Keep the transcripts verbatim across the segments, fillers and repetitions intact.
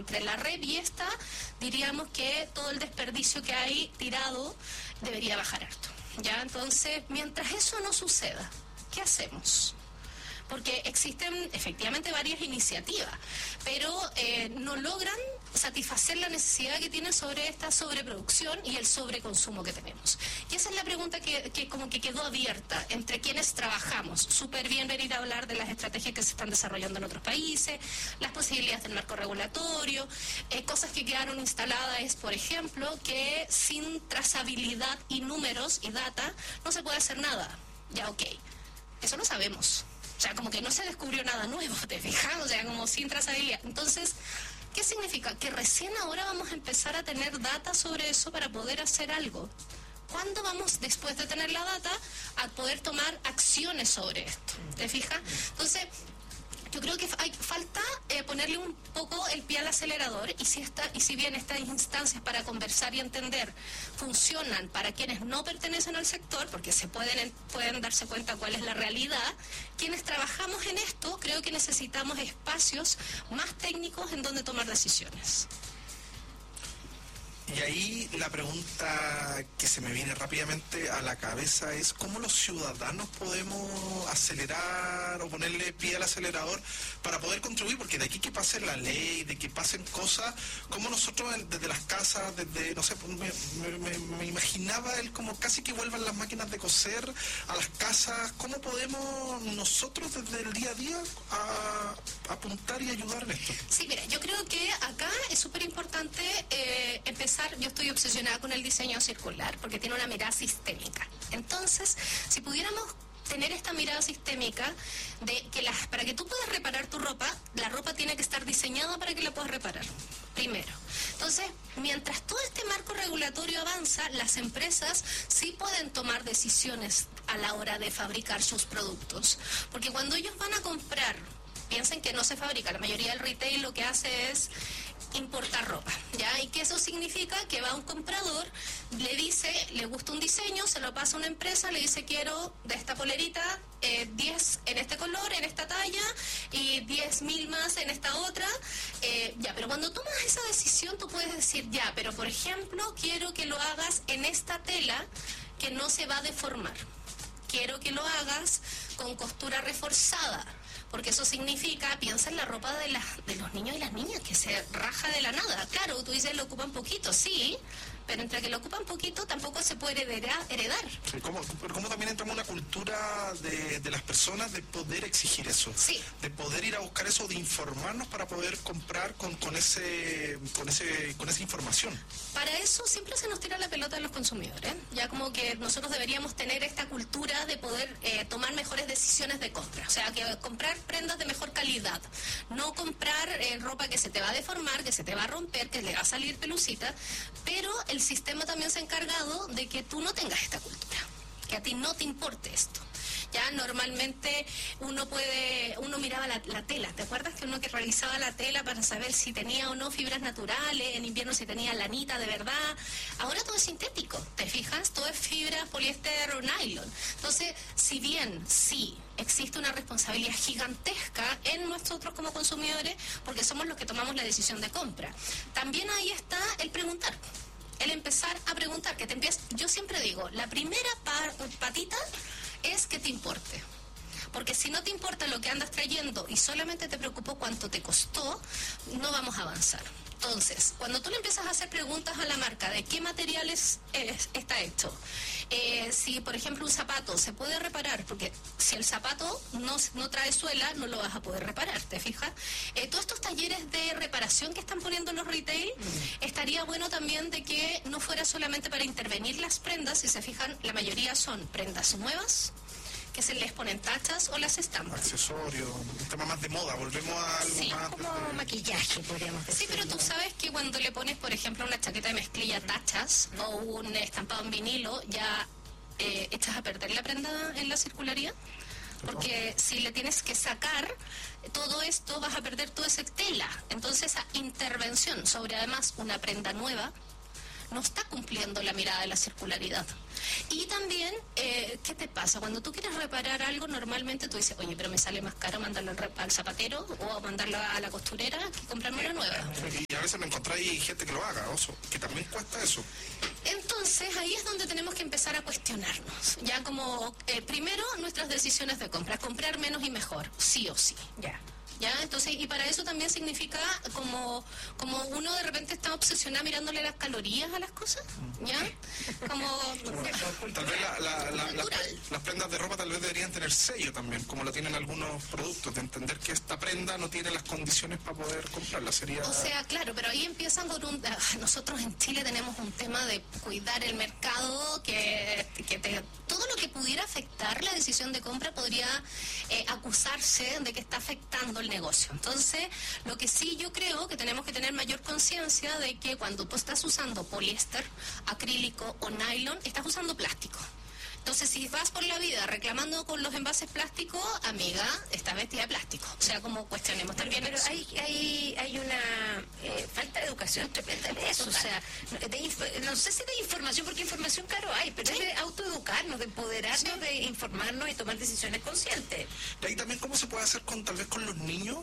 entre la red y esta, diríamos que todo el desperdicio que hay tirado debería bajar harto. ¿Ya? Entonces, mientras eso no suceda, ¿qué hacemos? Porque existen efectivamente varias iniciativas, pero eh, no logran satisfacer la necesidad que tienen sobre esta sobreproducción y el sobreconsumo que tenemos. Y esa es la pregunta que, que como que quedó abierta entre quienes trabajamos. Súper bien venir a hablar de las estrategias que se están desarrollando en otros países, las posibilidades del marco regulatorio, eh, cosas que quedaron instaladas es, por ejemplo, que sin trazabilidad y números y data no se puede hacer nada. Ya, ok, eso lo sabemos. O sea, como que no se descubrió nada nuevo, ¿te fijas? O sea, como sin trazabilidad. Entonces, ¿qué significa? Que recién ahora vamos a empezar a tener data sobre eso para poder hacer algo. ¿Cuándo vamos, después de tener la data, a poder tomar acciones sobre esto? ¿Te fijas? Entonces, yo creo que hay falta eh, ponerle un poco el pie al acelerador y si, está, y si bien estas instancias para conversar y entender funcionan para quienes no pertenecen al sector, porque se pueden, pueden darse cuenta cuál es la realidad, quienes trabajamos en esto creo que necesitamos espacios más técnicos en donde tomar decisiones. Y ahí la pregunta que se me viene rápidamente a la cabeza es ¿cómo los ciudadanos podemos acelerar o ponerle pie al acelerador para poder contribuir? Porque de aquí que pase la ley, de que pasen cosas, como nosotros desde las casas, desde, no sé, me, me, me, me imaginaba el como casi que vuelvan las máquinas de coser a las casas, ¿cómo podemos nosotros desde el día a día a, a apuntar y ayudar en esto? Sí, mira, yo creo que acá es súper importante eh, empezar. Yo estoy obsesionada con el diseño circular porque tiene una mirada sistémica. Entonces, si pudiéramos tener esta mirada sistémica de que las, para que tú puedas reparar tu ropa, la ropa tiene que estar diseñada para que la puedas reparar, primero. Entonces, mientras todo este marco regulatorio avanza, las empresas sí pueden tomar decisiones a la hora de fabricar sus productos. Porque cuando ellos van a comprar, piensen que no se fabrica, la mayoría del retail lo que hace es importar ropa, ¿ya? Y que eso significa que va un comprador, le dice, le gusta un diseño, se lo pasa a una empresa, le dice quiero de esta polerita eh, diez en este color, en esta talla y diez mil más en esta otra, eh, ya, pero cuando tomas esa decisión tú puedes decir ya, pero por ejemplo quiero que lo hagas en esta tela que no se va a deformar, quiero que lo hagas con costura reforzada. Porque eso significa, piensa en la ropa de, la, de los niños y las niñas, que se raja de la nada. Claro, tú dices, lo ocupan poquito, sí, pero entre que lo ocupan poquito tampoco se puede heredar. heredar. Sí, ¿cómo, pero cómo también entramos en una cultura de, de las personas de poder exigir eso? Sí. De poder ir a buscar eso, de informarnos para poder comprar con, con, ese, con, ese, con esa información. Para eso siempre se nos tira la pelota a los consumidores. Ya como que nosotros deberíamos tener esta cultura de poder eh, tomar mejores decisiones de compra. O sea, que comprar prendas de mejor calidad. No comprar eh, ropa que se te va a deformar, que se te va a romper, que le va a salir pelucita. Pero el sistema también se ha encargado de que tú no tengas esta cultura. Que a ti no te importe esto. Ya normalmente uno puede, uno miraba la, la tela, ¿te acuerdas que uno que revisaba la tela para saber si tenía o no fibras naturales, en invierno si tenía lanita de verdad? Ahora todo es sintético, ¿te fijas? Todo es fibra, poliéster o nylon. Entonces, si bien sí existe una responsabilidad gigantesca en nosotros como consumidores, porque somos los que tomamos la decisión de compra, también ahí está el preguntar. El empezar a preguntar, que te empieza, yo siempre digo, la primera par, patita es que te importe. Porque si no te importa lo que andas trayendo y solamente te preocupó cuánto te costó, no vamos a avanzar. Entonces, cuando tú le empiezas a hacer preguntas a la marca de qué materiales es, está hecho, eh, si por ejemplo un zapato se puede reparar, porque si el zapato no, no trae suela, no lo vas a poder reparar, ¿te fijas? Eh, todos estos talleres de reparación que están poniendo los retail, mm. estaría bueno también de que no fuera solamente para intervenir las prendas, si se fijan, la mayoría son prendas nuevas, que se les ponen tachas o las estampas. Accesorios, un tema más de moda, volvemos a algo sí, más... como de... maquillaje, podríamos decir. Sí, pero tú sabes que cuando le pones, por ejemplo, una chaqueta de mezclilla tachas o un estampado en vinilo, ya eh, echas a perder la prenda en la circularidad. Porque si le tienes que sacar todo esto, vas a perder toda esa tela. Entonces, esa intervención sobre además una prenda nueva, no está cumpliendo la mirada de la circularidad. Y también, eh, ¿qué te pasa? Cuando tú quieres reparar algo, normalmente tú dices, oye, pero me sale más caro mandarlo al, al zapatero o mandarlo a la costurera que comprarme una nueva. Y a veces no encontráis gente que lo haga, oso, que también cuesta eso. Entonces, ahí es donde tenemos que empezar a cuestionarnos. Ya como, eh, primero, nuestras decisiones de compra. Comprar menos y mejor, sí o sí. Ya. ¿Ya? Entonces, y para eso también significa como, como uno de repente está obsesionado mirándole las calorías a las cosas, ¿ya? Como... Tal vez la, la, la, la, las prendas de ropa tal vez deberían tener sello también, como lo tienen algunos productos, de entender que esta prenda no tiene las condiciones para poder comprarla, sería... O sea, claro, pero ahí empiezan con un... Nosotros en Chile tenemos un tema de cuidar el mercado, que, que te, todo lo que pudiera afectar la decisión de compra podría eh, acusarse de que está afectando el negocio. Entonces, lo que sí yo creo que tenemos que tener mayor conciencia de que cuando tú estás usando poliéster, acrílico o nylon, estás usando plástico. Entonces, si vas por la vida reclamando con los envases plásticos, amiga, estás vestida de plástico. O sea, como cuestionemos también. Pero hay, hay, hay una eh, falta de educación tremenda en eso. Total. O sea, de, no sé si de información, porque información claro hay, pero ¿sí? Es de autoeducarnos, de empoderarnos, ¿sí? De informarnos y tomar decisiones conscientes. Y ahí también, ¿cómo se puede hacer con tal vez con los niños?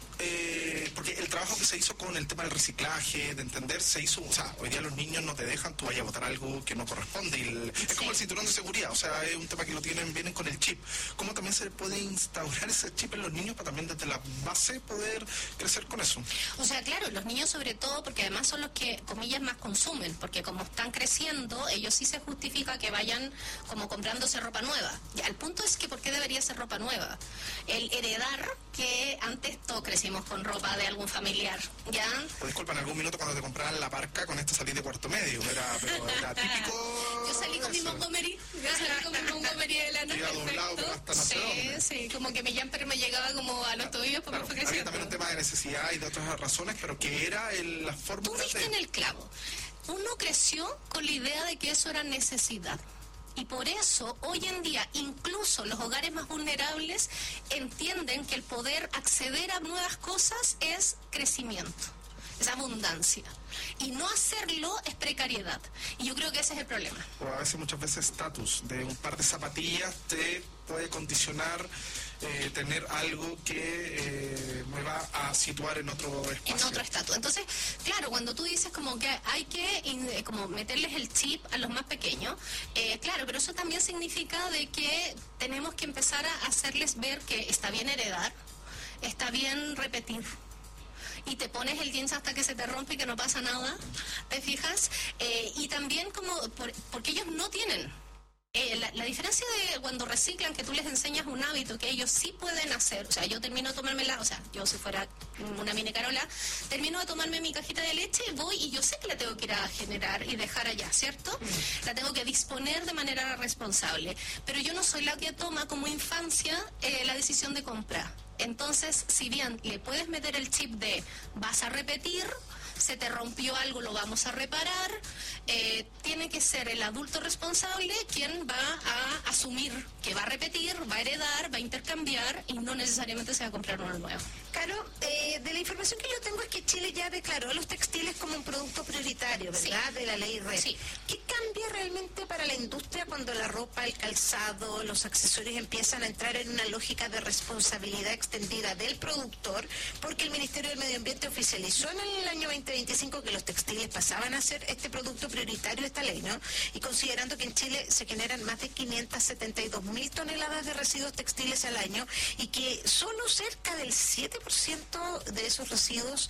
Eh, porque el trabajo que se hizo con el tema del reciclaje, de entender, se hizo, o sea, hoy día los niños no te dejan, tú vayas a botar algo que no corresponde, y el, es sí. como el cinturón de seguridad, o sea, es un tema que lo tienen, vienen con el chip. ¿Cómo también se puede instaurar ese chip en los niños para también desde la base poder crecer con eso? O sea, claro, los niños sobre todo, porque además son los que, comillas, más consumen, porque como están creciendo, ellos sí se justifica que vayan como comprándose ropa nueva. Ya, el punto es que ¿por qué debería ser ropa nueva? El heredar que antes todo crecimos con ropa de algún familiar, ¿ya? Pues disculpa, en algún minuto cuando te compraban la parca, con esto salí de cuarto medio, era, pero era típico... Yo salí con mi Montgomery, yo salí con mi Montgomery de lana, perfecto. Sí, sí, como que mi jumper me llegaba como a los tobillos porque claro, fue creciendo. Había también un tema de necesidad y de otras razones, pero que era el, la fórmula. Tú diste de... en el clavo. Uno creció con la idea de que eso era necesidad. Y por eso, hoy en día, incluso los hogares más vulnerables entienden que el poder acceder a nuevas cosas es crecimiento, es abundancia. Y no hacerlo es precariedad. Y yo creo que ese es el problema. O a veces, muchas veces, estatus de un par de zapatillas te puede condicionar eh, tener algo que eh, me va a situar en otro espacio. En otro estatus. Entonces, claro, cuando tú dices como que hay que in, como meterles el chip a los más pequeños, eh, claro, pero eso también significa de que tenemos que empezar a hacerles ver que está bien heredar, está bien repetir. Y te pones el jeans hasta que se te rompe y que no pasa nada, ¿te fijas? Eh, y también como, por, porque ellos no tienen. Eh, la, la diferencia de cuando reciclan, que tú les enseñas un hábito que ellos sí pueden hacer, o sea, yo termino de tomármela, o sea, yo si fuera una mini Carola, termino de tomarme mi cajita de leche, voy y yo sé que la tengo que ir a generar y dejar allá, ¿cierto? Mm. La tengo que disponer de manera responsable, pero yo no soy la que toma como infancia eh, la decisión de comprar. Entonces, si bien le puedes meter el chip de vas a repetir, se te rompió algo, lo vamos a reparar, eh, tiene que ser el adulto responsable quien va a asumir que va a repetir, va a heredar, va a intercambiar y no necesariamente se va a comprar uno nuevo. Caro, eh, de la información que yo tengo es que Chile ya declaró los textiles como un producto prioritario, ¿verdad? Sí. De la ley R E D. Sí. ¿Qué cambia realmente para la industria cuando la ropa, el calzado, los accesorios empiezan a entrar en una lógica de responsabilidad extendida del productor? Porque el Ministerio del Medio Ambiente oficializó en el año veinte veinticinco que los textiles pasaban a ser este producto prioritario de esta ley, ¿no? Y considerando que en Chile se generan más de quinientas setenta y dos mil toneladas de residuos textiles al año y que solo cerca del siete por ciento de esos residuos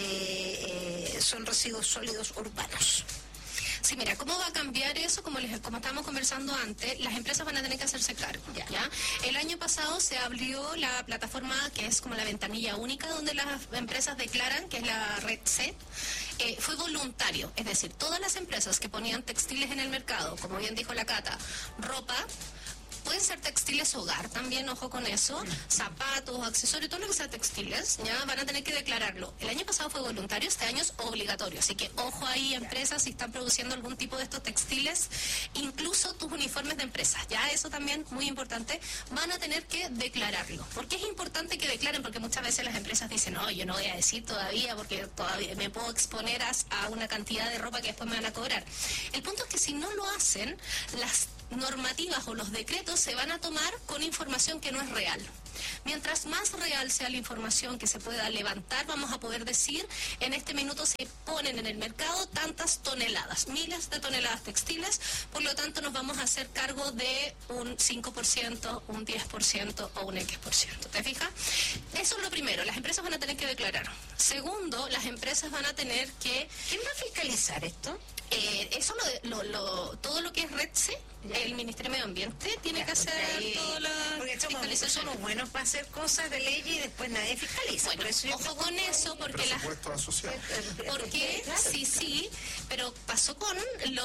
eh, eh, son residuos sólidos urbanos. Sí, mira, ¿cómo va a cambiar eso? Como les, como estábamos conversando antes, las empresas van a tener que hacerse cargo, ¿ya? ¿ya? El año pasado se abrió la plataforma que es como la ventanilla única, donde las empresas declaran, que es la Red C. Eh, fue voluntario, es decir, todas las empresas que ponían textiles en el mercado, como bien dijo la Cata, ropa, pueden ser textiles hogar también, ojo con eso, zapatos, accesorios, todo lo que sea textiles, ya van a tener que declararlo. El año pasado fue voluntario, este año es obligatorio, así que ojo ahí, empresas, si están produciendo algún tipo de estos textiles, incluso tus uniformes de empresas, ya eso también muy importante, van a tener que declararlo. ¿Por qué es importante que declaren? Porque muchas veces las empresas dicen, no, yo no voy a decir todavía porque todavía me puedo exponer a, a una cantidad de ropa que después me van a cobrar. El punto es que si no lo hacen, las normativas o los decretos se van a tomar con información que no es real. Mientras más real sea la información que se pueda levantar, vamos a poder decir, en este minuto se ponen en el mercado tantas toneladas, miles de toneladas textiles, por lo tanto nos vamos a hacer cargo de un cinco por ciento, un diez por ciento o un X por ciento. ¿Te fijas? Eso es lo primero, las empresas van a tener que declarar. Segundo, las empresas van a tener que... ¿Quién va a fiscalizar esto? Eh, eso lo, lo, lo, todo lo que es REDSE, el Ministerio de Medio Ambiente tiene ya, que hacer ahí, toda la porque somos, fiscalización. somos buenos para hacer cosas de ley y después nadie fiscaliza. Bueno, por eso ojo con eso, porque las... Porque sí, sí, pero pasó con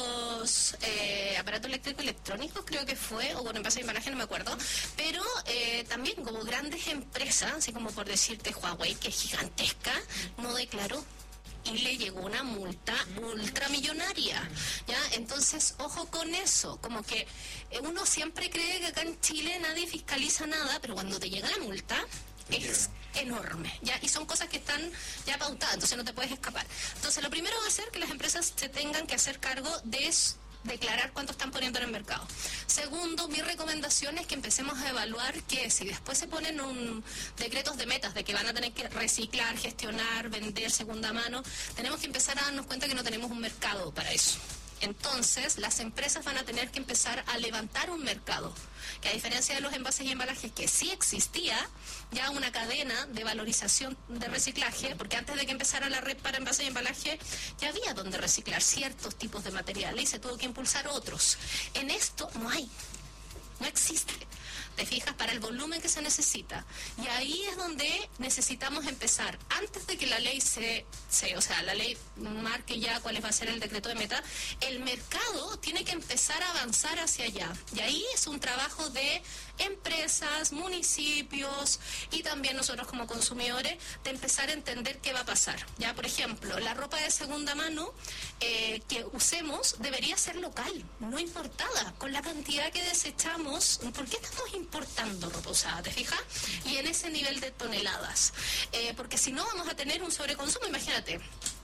los eh, aparatos eléctricos electrónicos, creo que fue, o con envases de embalaje, no me acuerdo, pero eh, también como grandes empresas, así como por decirte Huawei, que es gigantesca, no declaró. Y le llegó una multa ultramillonaria, ¿ya? Entonces, ojo con eso, como que uno siempre cree que acá en Chile nadie fiscaliza nada, pero cuando te llega la multa es enorme, ¿ya? Y son cosas que están ya pautadas, entonces no te puedes escapar. Entonces, lo primero va a ser que las empresas se tengan que hacer cargo de eso, declarar cuánto están poniendo en el mercado. Segundo, mi recomendación es que empecemos a evaluar que si después se ponen un decretos de metas de que van a tener que reciclar, gestionar, vender segunda mano, tenemos que empezar a darnos cuenta que no tenemos un mercado para eso. Entonces, las empresas van a tener que empezar a levantar un mercado, que a diferencia de los envases y embalajes, que sí existía ya una cadena de valorización de reciclaje, porque antes de que empezara la red para envases y embalaje, ya había donde reciclar ciertos tipos de materiales y se tuvo que impulsar otros. En esto no hay, no existe. ¿Te fijas? Para el volumen que se necesita. Y ahí es donde necesitamos empezar. Antes de que la ley se, se, o sea, la ley marque ya cuál va a ser el decreto de meta, el mercado tiene que empezar a avanzar hacia allá. Y ahí es un trabajo de empresas, municipios y también nosotros como consumidores de empezar a entender qué va a pasar. Ya, por ejemplo, la ropa de segunda mano eh, que usemos debería ser local, no importada. Con la cantidad que desechamos, ¿por qué estamos importando ropa usada? ¿Te fijas? Y en ese nivel de toneladas. Eh, porque si no vamos a tener un sobreconsumo, imagínate.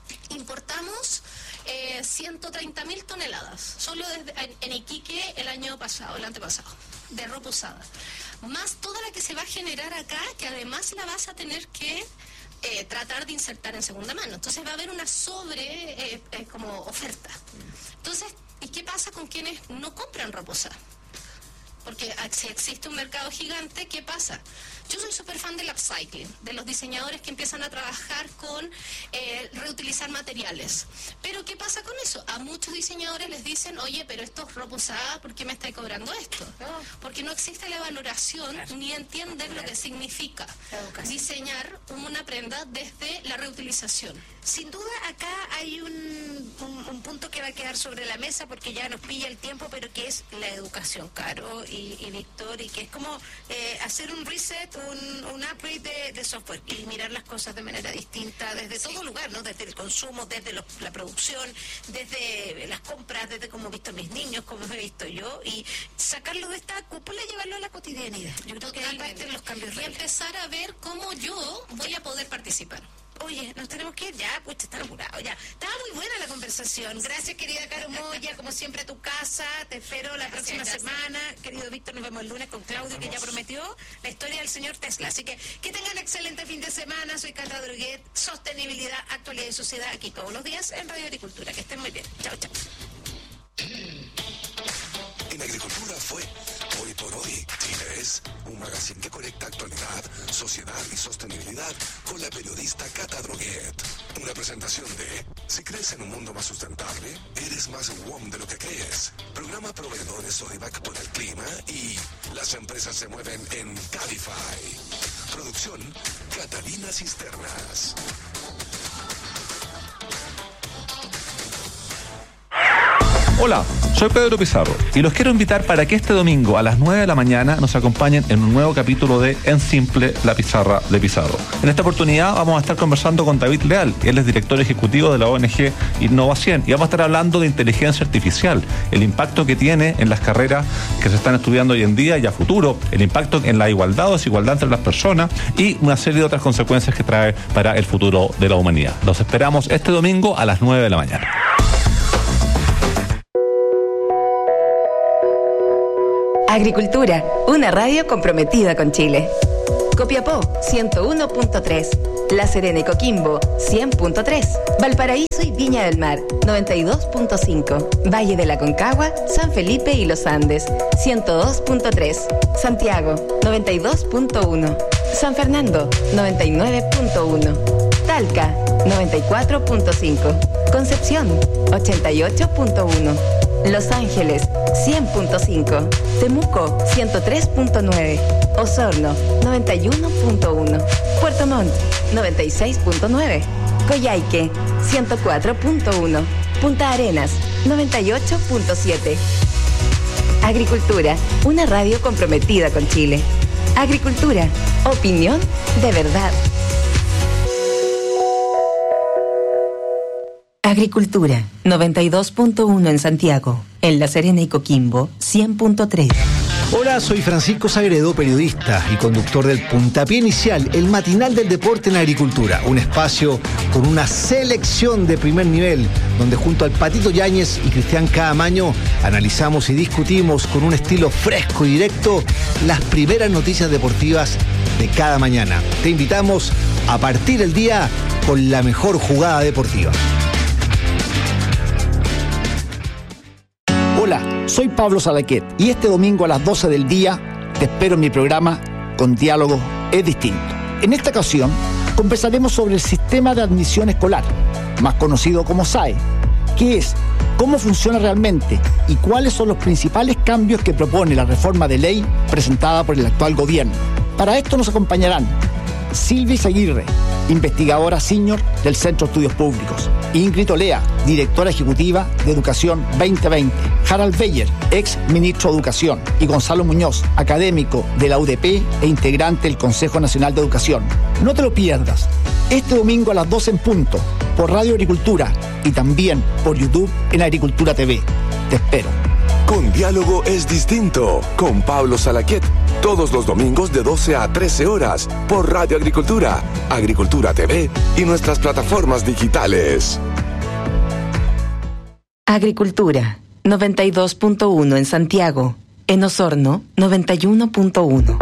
Importamos eh, ciento treinta mil toneladas, solo desde, en, en Iquique el año pasado, el antepasado, de ropa usada. Más toda la que se va a generar acá, que además la vas a tener que eh, tratar de insertar en segunda mano. Entonces va a haber una sobre, eh, eh, como oferta. Entonces, ¿y qué pasa con quienes no compran ropa usada? Porque si existe un mercado gigante, ¿qué pasa? Yo soy súper fan del upcycling, de los diseñadores que empiezan a trabajar con eh, reutilizar materiales. Pero ¿qué pasa con eso? A muchos diseñadores les dicen, oye, pero esto es ropa usada, ¿por qué me estáis cobrando esto? Porque no existe la valoración, claro, ni entienden claro, lo que significa diseñar una prenda desde la reutilización. Sin duda acá hay un, un, un punto que va a quedar sobre la mesa porque ya nos pilla el tiempo, pero que es la educación, Caro y, y Víctor, y que es como eh, hacer un reset, un, un upgrade de, de software y mirar las cosas de manera distinta desde sí. todo lugar, ¿no? Desde el consumo, desde los, la producción, desde las compras, desde cómo he visto a mis niños, cómo he visto yo, y sacarlo de esta cúpula y llevarlo a la cotidianidad. Yo creo que ahí parten los cambios y reales. Empezar a ver cómo yo voy a poder participar. Oye, nos tenemos que ir ya, pues está apurado ya. Estaba muy buena la conversación. Gracias, querida Caro Moya, como siempre a tu casa. Te espero la gracias, próxima gracias. semana. Querido Víctor, nos vemos el lunes con Claudio, Vamos. que ya prometió la historia del señor Tesla. Así que que tengan excelente fin de semana. Soy Cata Droguet, sostenibilidad, actualidad y sociedad, aquí todos los días en Radio Agricultura. Que estén muy bien. Chao, chao. En Agricultura fue Hoy por Hoy. Chile es un magazine que conecta actualidad, sociedad y sostenibilidad con la periodista Cata Droguet. Una presentación de Si crees en un mundo más sustentable, eres más W O M de lo que crees. Programa proveedores Sodivac por el clima y las empresas se mueven en Cabify. Producción Catalina Cisternas. Hola, Soy Pedro Pizarro y los quiero invitar para que este domingo a las nueve de la mañana nos acompañen en un nuevo capítulo de En Simple, la pizarra de Pizarro. En esta oportunidad vamos a estar conversando con David Leal, él es director ejecutivo de la O N G Innovación, y vamos a estar hablando de inteligencia artificial, el impacto que tiene en las carreras que se están estudiando hoy en día y a futuro, el impacto en la igualdad o desigualdad entre las personas y una serie de otras consecuencias que trae para el futuro de la humanidad. Los esperamos este domingo a las nueve de la mañana. Agricultura, una radio comprometida con Chile. Copiapó, ciento uno punto tres. La Serena y Coquimbo, cien punto tres. Valparaíso y Viña del Mar, noventa y dos punto cinco. Valle de la Concagua, San Felipe y Los Andes, ciento dos punto tres. Santiago, noventa y dos punto uno. San Fernando, noventa y nueve punto uno. Talca, noventa y cuatro punto cinco. Concepción, ochenta y ocho punto uno. Los Ángeles, cien punto cinco. Temuco, ciento tres punto nueve. Osorno, noventa y uno punto uno. Puerto Montt, noventa y seis punto nueve. Coyhaique, ciento cuatro punto uno. Punta Arenas, noventa y ocho punto siete. Agricultura, una radio comprometida con Chile. Agricultura, opinión de verdad. Agricultura, noventa y dos punto uno en Santiago, en La Serena y Coquimbo, cien punto tres. Hola, soy Francisco Sagredo, periodista y conductor del Puntapié Inicial, el matinal del deporte en agricultura, un espacio con una selección de primer nivel, donde junto al Patito Yáñez y Cristian Caamaño analizamos y discutimos con un estilo fresco y directo las primeras noticias deportivas de cada mañana. Te invitamos a partir el día con la mejor jugada deportiva. Hola, soy Pablo Salaquet y este domingo a las doce del día te espero en mi programa Con Diálogo es Distinto. En esta ocasión conversaremos sobre el sistema de admisión escolar, más conocido como S A E, qué es, cómo funciona realmente y cuáles son los principales cambios que propone la reforma de ley presentada por el actual gobierno. Para esto nos acompañarán Silvia Izaguirre, investigadora senior del Centro de Estudios Públicos; Ingrid Olea, directora ejecutiva de Educación veinte veinte; Harald Beyer, ex ministro de Educación; y Gonzalo Muñoz, académico de la U D P e integrante del Consejo Nacional de Educación. No te lo pierdas, este domingo a las doce en punto, por Radio Agricultura y también por YouTube en Agricultura T V. Te espero. Con Diálogo es Distinto, con Pablo Salaquet, todos los domingos de doce a trece horas, por Radio Agricultura, Agricultura T V y nuestras plataformas digitales. Agricultura, noventa y dos punto uno en Santiago, en Osorno, noventa y uno punto uno.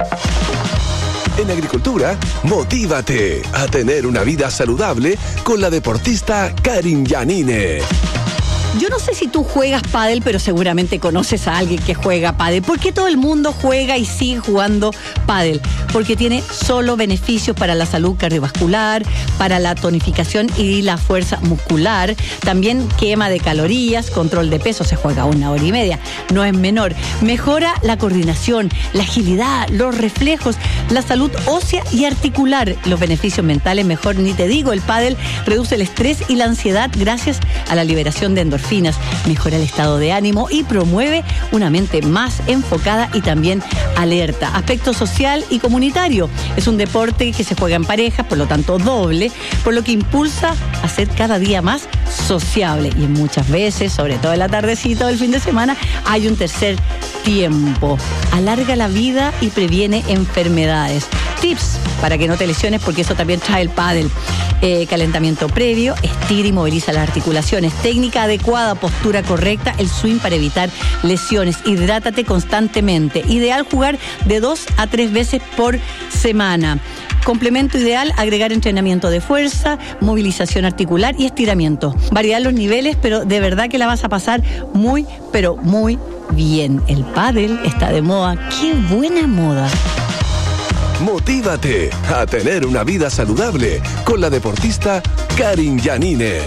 En Agricultura, motívate a tener una vida saludable con la deportista Karin Yanine. Yo no sé si tú juegas pádel, pero seguramente conoces a alguien que juega pádel. ¿Por qué todo el mundo juega y sigue jugando pádel? Porque tiene solo beneficios para la salud cardiovascular, para la tonificación y la fuerza muscular, también quema de calorías, control de peso, se juega una hora y media, no es menor. Mejora la coordinación, la agilidad, los reflejos, la salud ósea y articular. Los beneficios mentales, mejor ni te digo. El pádel reduce el estrés y la ansiedad gracias a la liberación de endorfinas. Mejora el estado de ánimo y promueve una mente más enfocada y también alerta. Aspecto social y comunitario. Es un deporte que se juega en pareja, por lo tanto doble, por lo que impulsa a ser cada día más sociable. Y muchas veces, sobre todo en la tardecita o el fin de semana, hay un tercer tiempo. Alarga la vida y previene enfermedades. Tips para que no te lesiones, porque eso también trae el pádel. Eh, calentamiento previo, estira y moviliza las articulaciones, técnica adecuada, postura correcta, el swing para evitar lesiones, hidrátate constantemente, ideal jugar de dos a tres veces por semana. Complemento ideal, agregar entrenamiento de fuerza, movilización articular y estiramiento. Variar los niveles, pero de verdad que la vas a pasar muy, pero muy bien. El pádel está de moda, qué buena moda. Motívate a tener una vida saludable con la deportista Karin Yanine.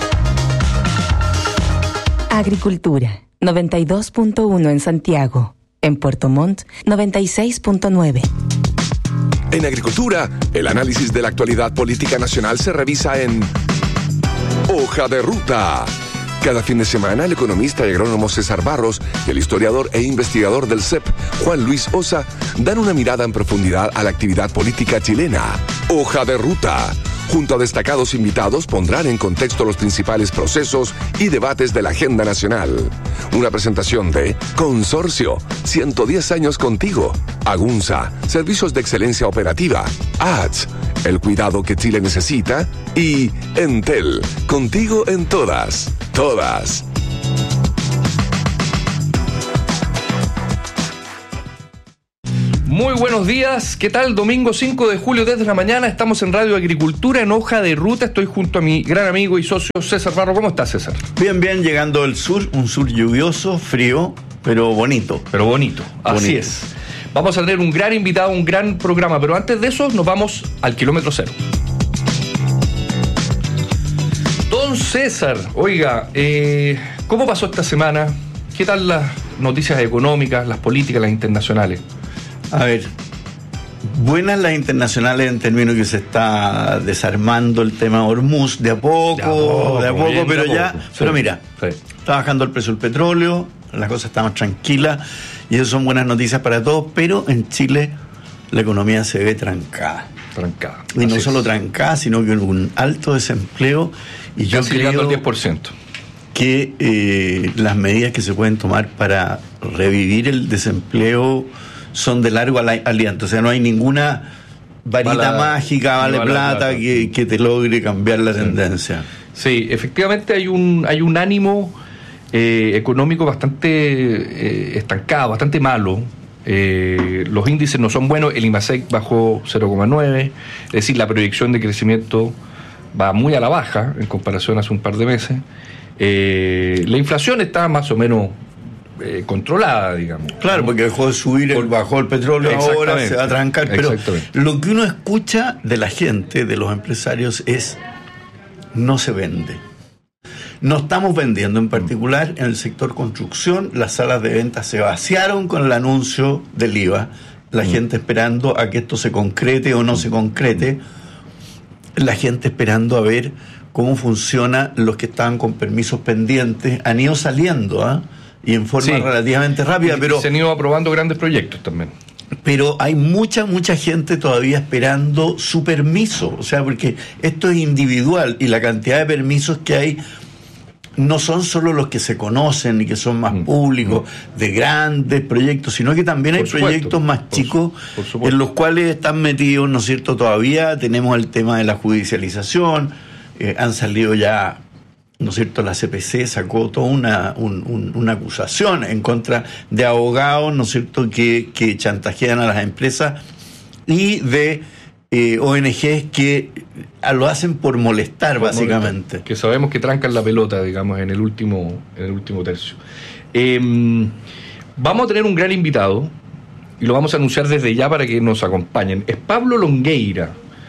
Agricultura, noventa y dos punto uno en Santiago. En Puerto Montt, noventa y seis punto nueve. En Agricultura, el análisis de la actualidad política nacional se revisa en Hoja de Ruta. Cada fin de semana, el economista y agrónomo César Barros y el historiador e investigador del C E P, Juan Luis Osa, dan una mirada en profundidad a la actividad política chilena. Hoja de ruta. Junto a destacados invitados pondrán en contexto los principales procesos y debates de la agenda nacional. Una presentación de Consorcio, ciento diez años contigo. Agunza, servicios de excelencia operativa. A T S, el cuidado que Chile necesita. Y Entel, contigo en todas, todas. Muy buenos días, ¿qué tal? Domingo cinco de julio desde la mañana, estamos en Radio Agricultura en Hoja de Ruta, estoy junto a mi gran amigo y socio César Barro. ¿Cómo estás, César? Bien, bien, llegando del sur, un sur lluvioso, frío, pero bonito. Pero bonito, así bonito. Es. Vamos a tener un gran invitado, un gran programa, pero antes de eso nos vamos al kilómetro cero. Don César, oiga, eh, ¿cómo pasó esta semana? ¿Qué tal las noticias económicas, las políticas, las internacionales? A ver, buenas las internacionales en términos que se está desarmando el tema Hormuz, de a poco, de a poco, de a poco bien, pero ya, poco. Pero sí, mira, sí. Está bajando el precio del petróleo, las cosas están más tranquilas y eso son buenas noticias para todos, pero en Chile la economía se ve trancada. Trancada. Y no solo trancada, sino que un alto desempleo y yo creo llegando al diez por ciento. Que eh, las medidas que se pueden tomar para revivir el desempleo son de largo aliento, o sea, no hay ninguna varita Bala, mágica, vale plata, plata que, que te logre cambiar la tendencia. Sí, efectivamente hay un hay un ánimo eh, económico bastante eh, estancado, bastante malo. Eh, los índices no son buenos, el IMASEC bajó cero coma nueve, es decir, la proyección de crecimiento va muy a la baja en comparación a hace un par de meses. Eh, la inflación está más o menos Eh, controlada, digamos. Claro, porque dejó de subir, el, bajó el petróleo, ahora se va a trancar, pero lo que uno escucha de la gente, de los empresarios, es no se vende. No estamos vendiendo, en particular en el sector construcción, las salas de ventas se vaciaron con el anuncio del I V A, la mm. gente esperando a que esto se concrete o no se concrete, la gente esperando a ver cómo funciona, los que estaban con permisos pendientes, han ido saliendo, ¿ah? ¿eh? Y en forma sí. relativamente rápida, pero se han ido aprobando grandes proyectos también. Pero hay mucha, mucha gente todavía esperando su permiso, o sea, porque esto es individual y la cantidad de permisos que hay no son solo los que se conocen y que son más mm. públicos, mm. de grandes proyectos, sino que también hay supuesto, proyectos más por chicos su, por en los cuales están metidos, ¿no es cierto? Todavía tenemos el tema de la judicialización, eh, han salido ya, ¿no es cierto? La C P C sacó toda una, un, un, una acusación en contra de abogados, ¿no es cierto?, que, que chantajean a las empresas y de eh, O N Ges que lo hacen por molestar, por básicamente. Molestar, que sabemos que trancan la pelota, digamos, en el último, en el último tercio. Eh, vamos a tener un gran invitado y lo vamos a anunciar desde ya para que nos acompañen. Es Pablo Longueira,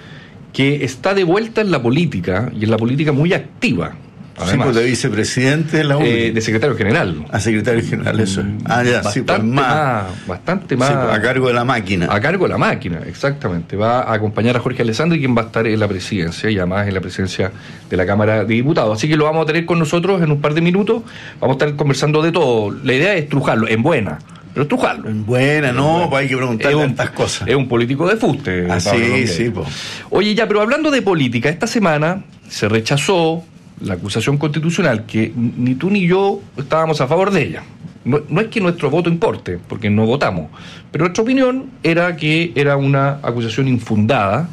que está de vuelta en la política y en la política muy activa. Además, sí, pues de vicepresidente de la U N I. Eh, de secretario general. A secretario general, eso es. Ah, ya, bastante sí, pues más, más. Bastante más. Sí, pues, a cargo de la máquina. A cargo de la máquina, exactamente. Va a acompañar a Jorge Alessandri, quien va a estar en la presidencia y además en la presidencia de la Cámara de Diputados. Así que lo vamos a tener con nosotros en un par de minutos. Vamos a estar conversando de todo. La idea es trujarlo, en buena. Pero estrujarlo. En buena, no, pues hay que preguntarle tantas cosas. Es un político de fuste. Ah, sí, sí, pues. Oye, ya, pero hablando de política, esta semana se rechazó la acusación constitucional, que ni tú ni yo estábamos a favor de ella. No, no es que nuestro voto importe, porque no votamos, pero nuestra opinión era que era una acusación infundada,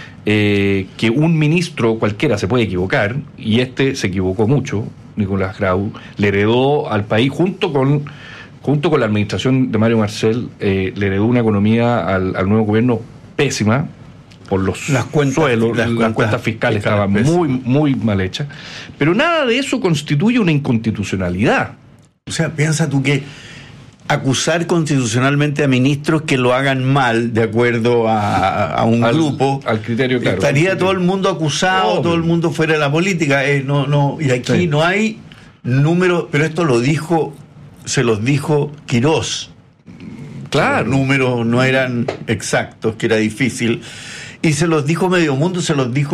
eh, que un ministro cualquiera se puede equivocar, y este se equivocó mucho, Nicolás Grau, le heredó al país, junto con junto con la administración de Mario Marcel, eh, le heredó una economía al, al nuevo gobierno pésima, por los las cuentas, suelos, las, las cuentas, cuentas fiscales estaban muy, muy mal hechas, pero nada de eso constituye una inconstitucionalidad. O sea, piensa tú que acusar constitucionalmente a ministros que lo hagan mal, de acuerdo a, a un al, grupo, al criterio, claro, estaría criterio. Todo el mundo acusado, oh, todo el mundo fuera de la política. Eh, no, no, y aquí sí. no hay números, pero esto lo dijo, se los dijo Quirós. Claro. Los números no eran exactos, que era difícil. Y se los dijo Medio Mundo, se los dijo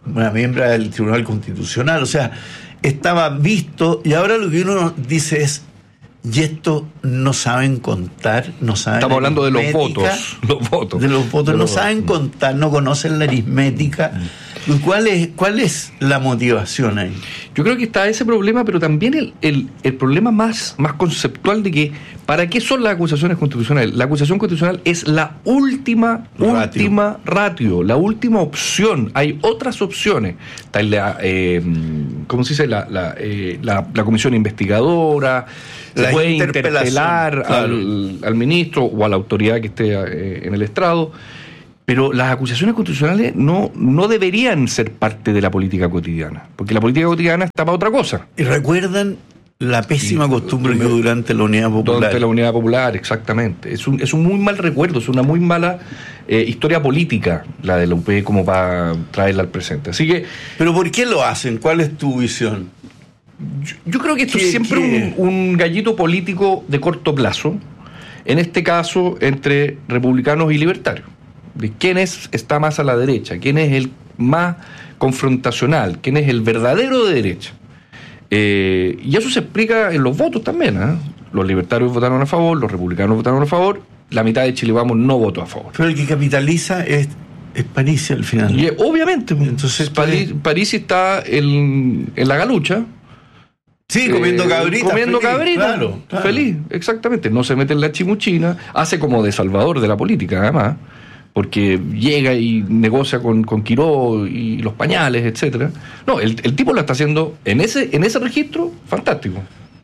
una miembro del Tribunal Constitucional, o sea, estaba visto, y ahora lo que uno dice es, y esto no saben contar, no saben. Estamos hablando de los votos, los votos. De los votos, de no los saben votos. contar, no conocen la aritmética. ¿Cuál es, cuál es la motivación ahí? Yo creo que está ese problema, pero también el, el, el problema más, más conceptual de que, ¿para qué son las acusaciones constitucionales? La acusación constitucional es la última, Ratio. última ratio, la última opción. Hay otras opciones. Está la, eh, ¿cómo se dice? La, la, eh, la, la comisión investigadora, se La puede interpelación, interpelar claro. al, al ministro o a la autoridad que esté eh, en el estrado. Pero las acusaciones constitucionales no, no deberían ser parte de la política cotidiana, porque la política cotidiana está para otra cosa. Y recuerdan la pésima Y- costumbre que durante la Unidad Popular. Durante la Unidad Popular, exactamente. Es un, es un muy mal recuerdo, es una muy mala eh, historia política la de la U P como para traerla al presente. Así que Pero ¿por qué lo hacen? ¿Cuál es tu visión? yo, yo creo que esto ¿Qué- es siempre qué? un, un gallito político de corto plazo, en este caso entre republicanos y libertarios. De quién es, está más a la derecha, quién es el más confrontacional, quién es el verdadero de derecha. Eh, y eso se explica en los votos también. ¿eh? Los libertarios votaron a favor, los republicanos votaron a favor, la mitad de Chile Vamos no votó a favor. Pero el que capitaliza es, es París al final. Y, eh, obviamente, Entonces, París, París está en, en la galucha. Sí, comiendo Eh, cabrita. Comiendo feliz, cabrita. claro, claro. Feliz, exactamente. No se mete en la chimuchina. Hace como de salvador de la política, además. Porque llega y negocia con, con Quiró y los pañales, etcétera. No, el, el tipo lo está haciendo en ese, en ese registro, fantástico.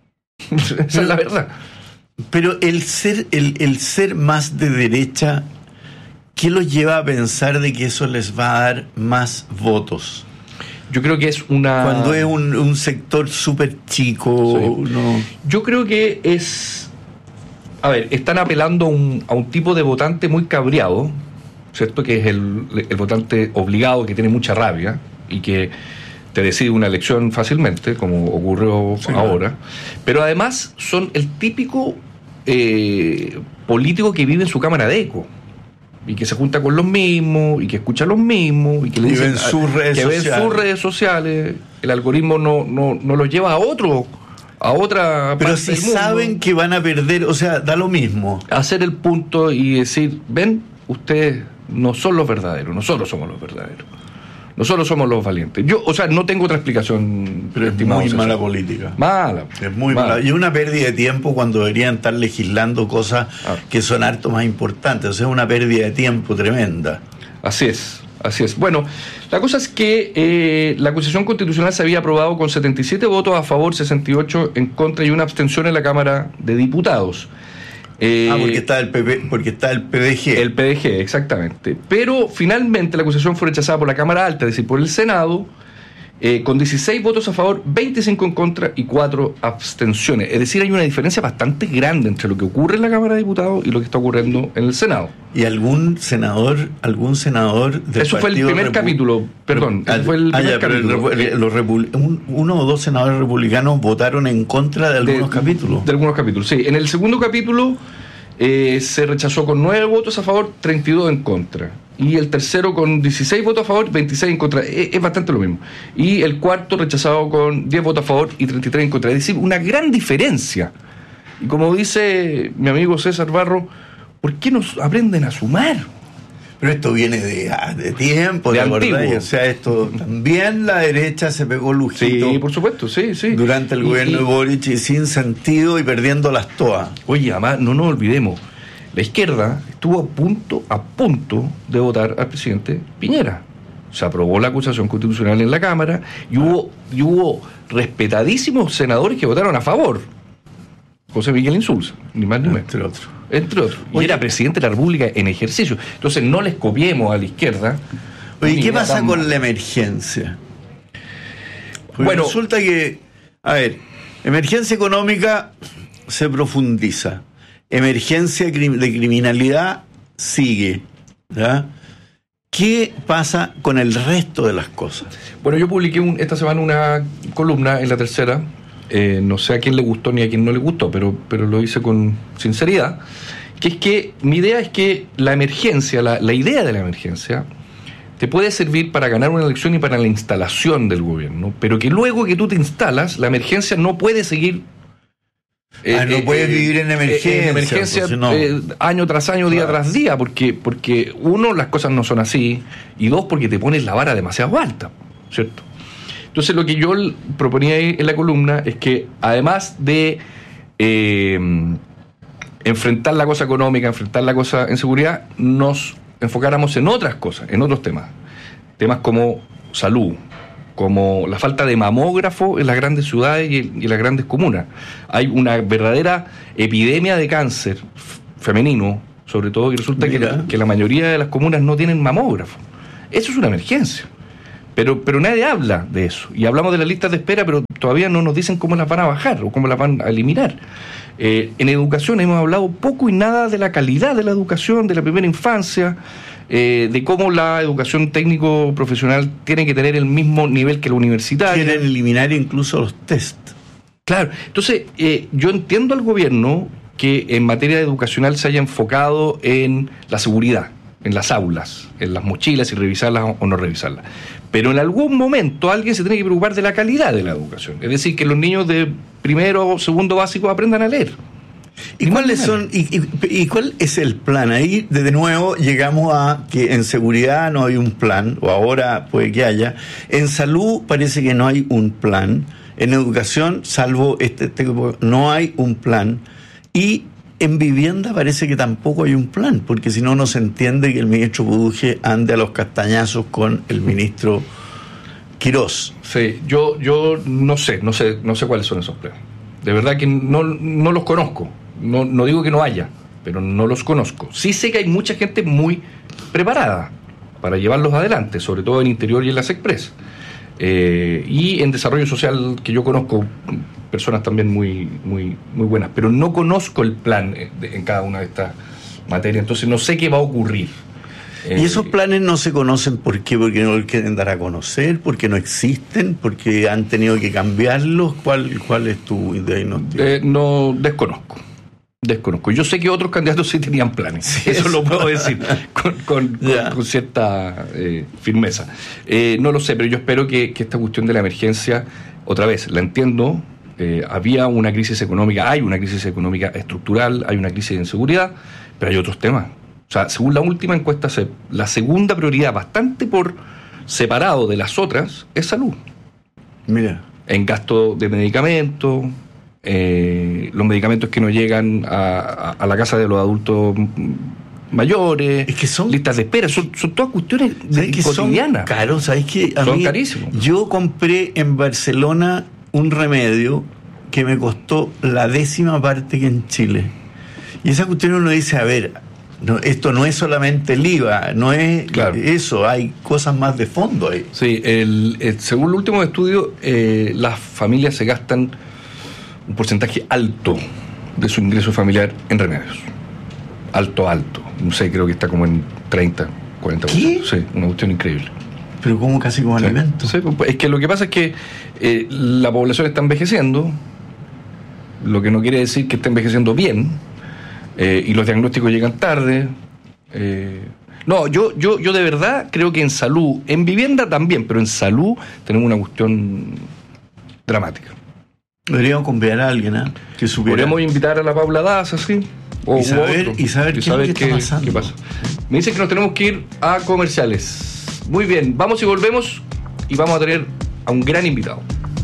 Esa es la verdad. Pero el ser, el, el ser más de derecha, ¿qué los lleva a pensar de que eso les va a dar más votos? Yo creo que es una... Cuando es un, un sector súper chico, Sí. no. Yo creo que es... A ver, están apelando a un, a un tipo de votante muy cabreado, ¿cierto? Que es el, el votante obligado, que tiene mucha rabia y que te decide una elección fácilmente, como ocurrió Sí, ahora. Pero además son el típico eh, político que vive en su cámara de eco y que se junta con los mismos y que escucha a los mismos y que le Y dicen ven sus redes que ven sociales. sus redes sociales. El algoritmo no, no, no los lleva a otro, a otra Pero parte si del mundo. saben que van a perder, o sea, da lo mismo. Hacer el punto y decir, ven, ustedes no son los verdaderos, nosotros somos los verdaderos. Nosotros somos los valientes. Yo, o sea, no tengo otra explicación. Pero es estimado muy César. mala política. Mala. Es muy mala. Y una pérdida de tiempo cuando deberían estar legislando cosas Ah. que son harto más importantes. O sea, es una pérdida de tiempo tremenda. Así es, así es. Bueno, la cosa es que eh, la acusación constitucional se había aprobado con setenta y siete votos a favor, sesenta y ocho en contra y una abstención en la Cámara de Diputados. Eh, ah, porque está el P P, porque está el P D G. El P D G, exactamente. Pero finalmente la acusación fue rechazada por la Cámara Alta, es decir, por el Senado, eh, con dieciséis votos a favor, veinticinco en contra y cuatro abstenciones. Es decir, hay una diferencia bastante grande entre lo que ocurre en la Cámara de Diputados y lo que está ocurriendo en el Senado. ¿Y algún senador, algún senador del Eso fue el Partido primer Repu- capítulo, perdón, Ah, ese fue el ah, primer ya, pero el capítulo. repu- los repu- un- uno o dos senadores republicanos votaron en contra de algunos de, capítulos. De algunos capítulos, sí. En el segundo capítulo eh, se rechazó con nueve votos a favor, treinta y dos en contra. Y el tercero con dieciséis votos a favor, veintiséis en contra. Es, es bastante lo mismo. Y el cuarto rechazado con diez votos a favor y treinta y tres en contra. Es decir, una gran diferencia. Y como dice mi amigo César Barro, ¿por qué nos aprenden a sumar? Pero esto viene de, ah, de tiempo, De ¿te acordás? antiguo. O sea, esto también la derecha se pegó lujito Sí, por supuesto, sí, sí. durante el Y- gobierno y- de Boric y sin sentido y perdiéndolas todas. Oye, además, no nos olvidemos, la izquierda estuvo a punto, a punto de votar al presidente Piñera. Se aprobó la acusación constitucional en la Cámara y hubo, y hubo respetadísimos senadores que votaron a favor. José Miguel Insulza, ni más ni menos. Entre otros. Entre otros. Y Oye, era presidente de la República en ejercicio. Entonces no les copiemos a la izquierda. Oye, Una ¿qué idea pasa tan con mala. la emergencia? Porque Bueno. resulta que, a ver, emergencia económica se profundiza, emergencia crim- de criminalidad sigue, ¿ya? ¿Qué pasa con el resto de las cosas? Bueno, yo publiqué un- esta semana una columna en La Tercera. Eh, no sé a quién le gustó ni a quién no le gustó, pero, pero lo hice con sinceridad. Que es que mi idea es que la emergencia, la, la idea de la emergencia, te puede servir para ganar una elección y para la instalación del gobierno, pero que luego que tú te instalas, la emergencia no puede seguir. Eh, ah, no eh, puedes eh, vivir en emergencia, en emergencia pues, no. eh, año tras año, día claro. tras día, porque, porque uno, las cosas no son así, y dos, porque te pones la vara demasiado alta, ¿cierto? Entonces lo que yo proponía ahí en la columna es que además de eh, enfrentar la cosa económica, enfrentar la cosa en seguridad, nos enfocáramos en otras cosas, en otros temas, temas como salud, como la falta de mamógrafo en las grandes ciudades y en las grandes comunas. Hay una verdadera epidemia de cáncer femenino, sobre todo, y resulta que la, que la mayoría de las comunas no tienen mamógrafo. Eso es una emergencia. Pero, pero nadie habla de eso. Y hablamos de las listas de espera, pero todavía no nos dicen cómo las van a bajar o cómo las van a eliminar. Eh, en educación hemos hablado poco y nada de la calidad de la educación, de la primera infancia, eh, de cómo la educación técnico-profesional tiene que tener el mismo nivel que la universitaria. Quieren eliminar incluso los test. Claro. Entonces, eh, yo entiendo al gobierno que en materia educacional se haya enfocado en la seguridad, en las aulas, en las mochilas, y revisarlas o no revisarlas. Pero en algún momento alguien se tiene que preocupar de la calidad de la educación. Es decir, que los niños de primero o segundo básico aprendan a leer. ¿Y cuáles son y, y, y cuál es el plan? Ahí de nuevo llegamos a que en seguridad no hay un plan, o ahora puede que haya. En salud parece que no hay un plan. En educación, salvo este, este no hay un plan. Y en vivienda parece que tampoco hay un plan, porque si no, no se entiende que el ministro Buduje ande a los castañazos con el ministro Quirós. Sí, yo, yo no sé, no sé, no sé cuáles son esos planes. De verdad que no, no los conozco. No, no digo que no haya, pero no los conozco. Sí sé que hay mucha gente muy preparada para llevarlos adelante, sobre todo en interior y en las expresas. Eh, y en desarrollo social, que yo conozco personas también muy, muy, muy buenas, pero no conozco el plan de, en cada una de estas materias, entonces no sé qué va a ocurrir. ¿Y esos planes no se conocen por qué? ¿Porque no los quieren dar a conocer? ¿Porque no existen? ¿Porque han tenido que cambiarlos? ¿Cuál, cuál es tu idea? Eh, no, desconozco. Desconozco. Yo sé que otros candidatos sí tenían planes. Sí, eso, eso lo puedo decir con, con, con, con cierta eh, firmeza. Eh, no lo sé, pero yo espero que, que esta cuestión de la emergencia, otra vez, la entiendo. Eh, había una crisis económica, hay una crisis económica estructural, hay una crisis de inseguridad, pero hay otros temas. O sea, según la última encuesta, la segunda prioridad, bastante por separado de las otras, es salud. Mira. En gasto de medicamentos, eh, los medicamentos que no llegan a, a, a la casa de los adultos mayores, es que son listas de espera, son, son todas cuestiones de, que cotidianas. Son caros, ¿sabes qué? A son mí, carísimos. Yo compré en Barcelona un remedio que me costó la décima parte que en Chile. Y esa cuestión uno dice, a ver, no, esto no es solamente el I V A, no es claro. Eso, hay cosas más de fondo ahí. Sí, el, el, según el último estudio, eh, las familias se gastan un porcentaje alto de su ingreso familiar en remedios. Alto, alto. No sé, creo que está como en treinta, cuarenta por ciento. ¿Qué? Sí, una cuestión increíble. Pero como casi como sí, alimento. Sí, es que lo que pasa es que eh, la población está envejeciendo, lo que no quiere decir que esté envejeciendo bien, eh, y los diagnósticos llegan tarde. Eh, no, yo, yo, yo de verdad creo que en salud, en vivienda también, pero en salud tenemos una cuestión dramática. Deberíamos convidar a alguien, ¿eh? Que supiera. Podríamos invitar a la Paula Daza, sí. O y saber, y saber qué, saber qué, qué, está qué pasa. Me dicen que nos tenemos que ir a comerciales. Muy bien, vamos y volvemos y vamos a tener a un gran invitado.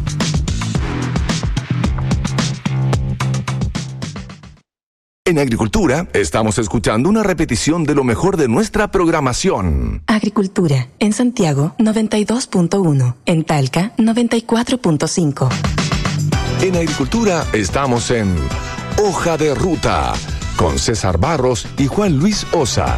En Agricultura estamos escuchando una repetición de lo mejor de nuestra programación. Agricultura, en Santiago noventa y dos punto uno, en Talca noventa y cuatro punto cinco. En Agricultura estamos en Hoja de Ruta con César Barros y Juan Luis Osa.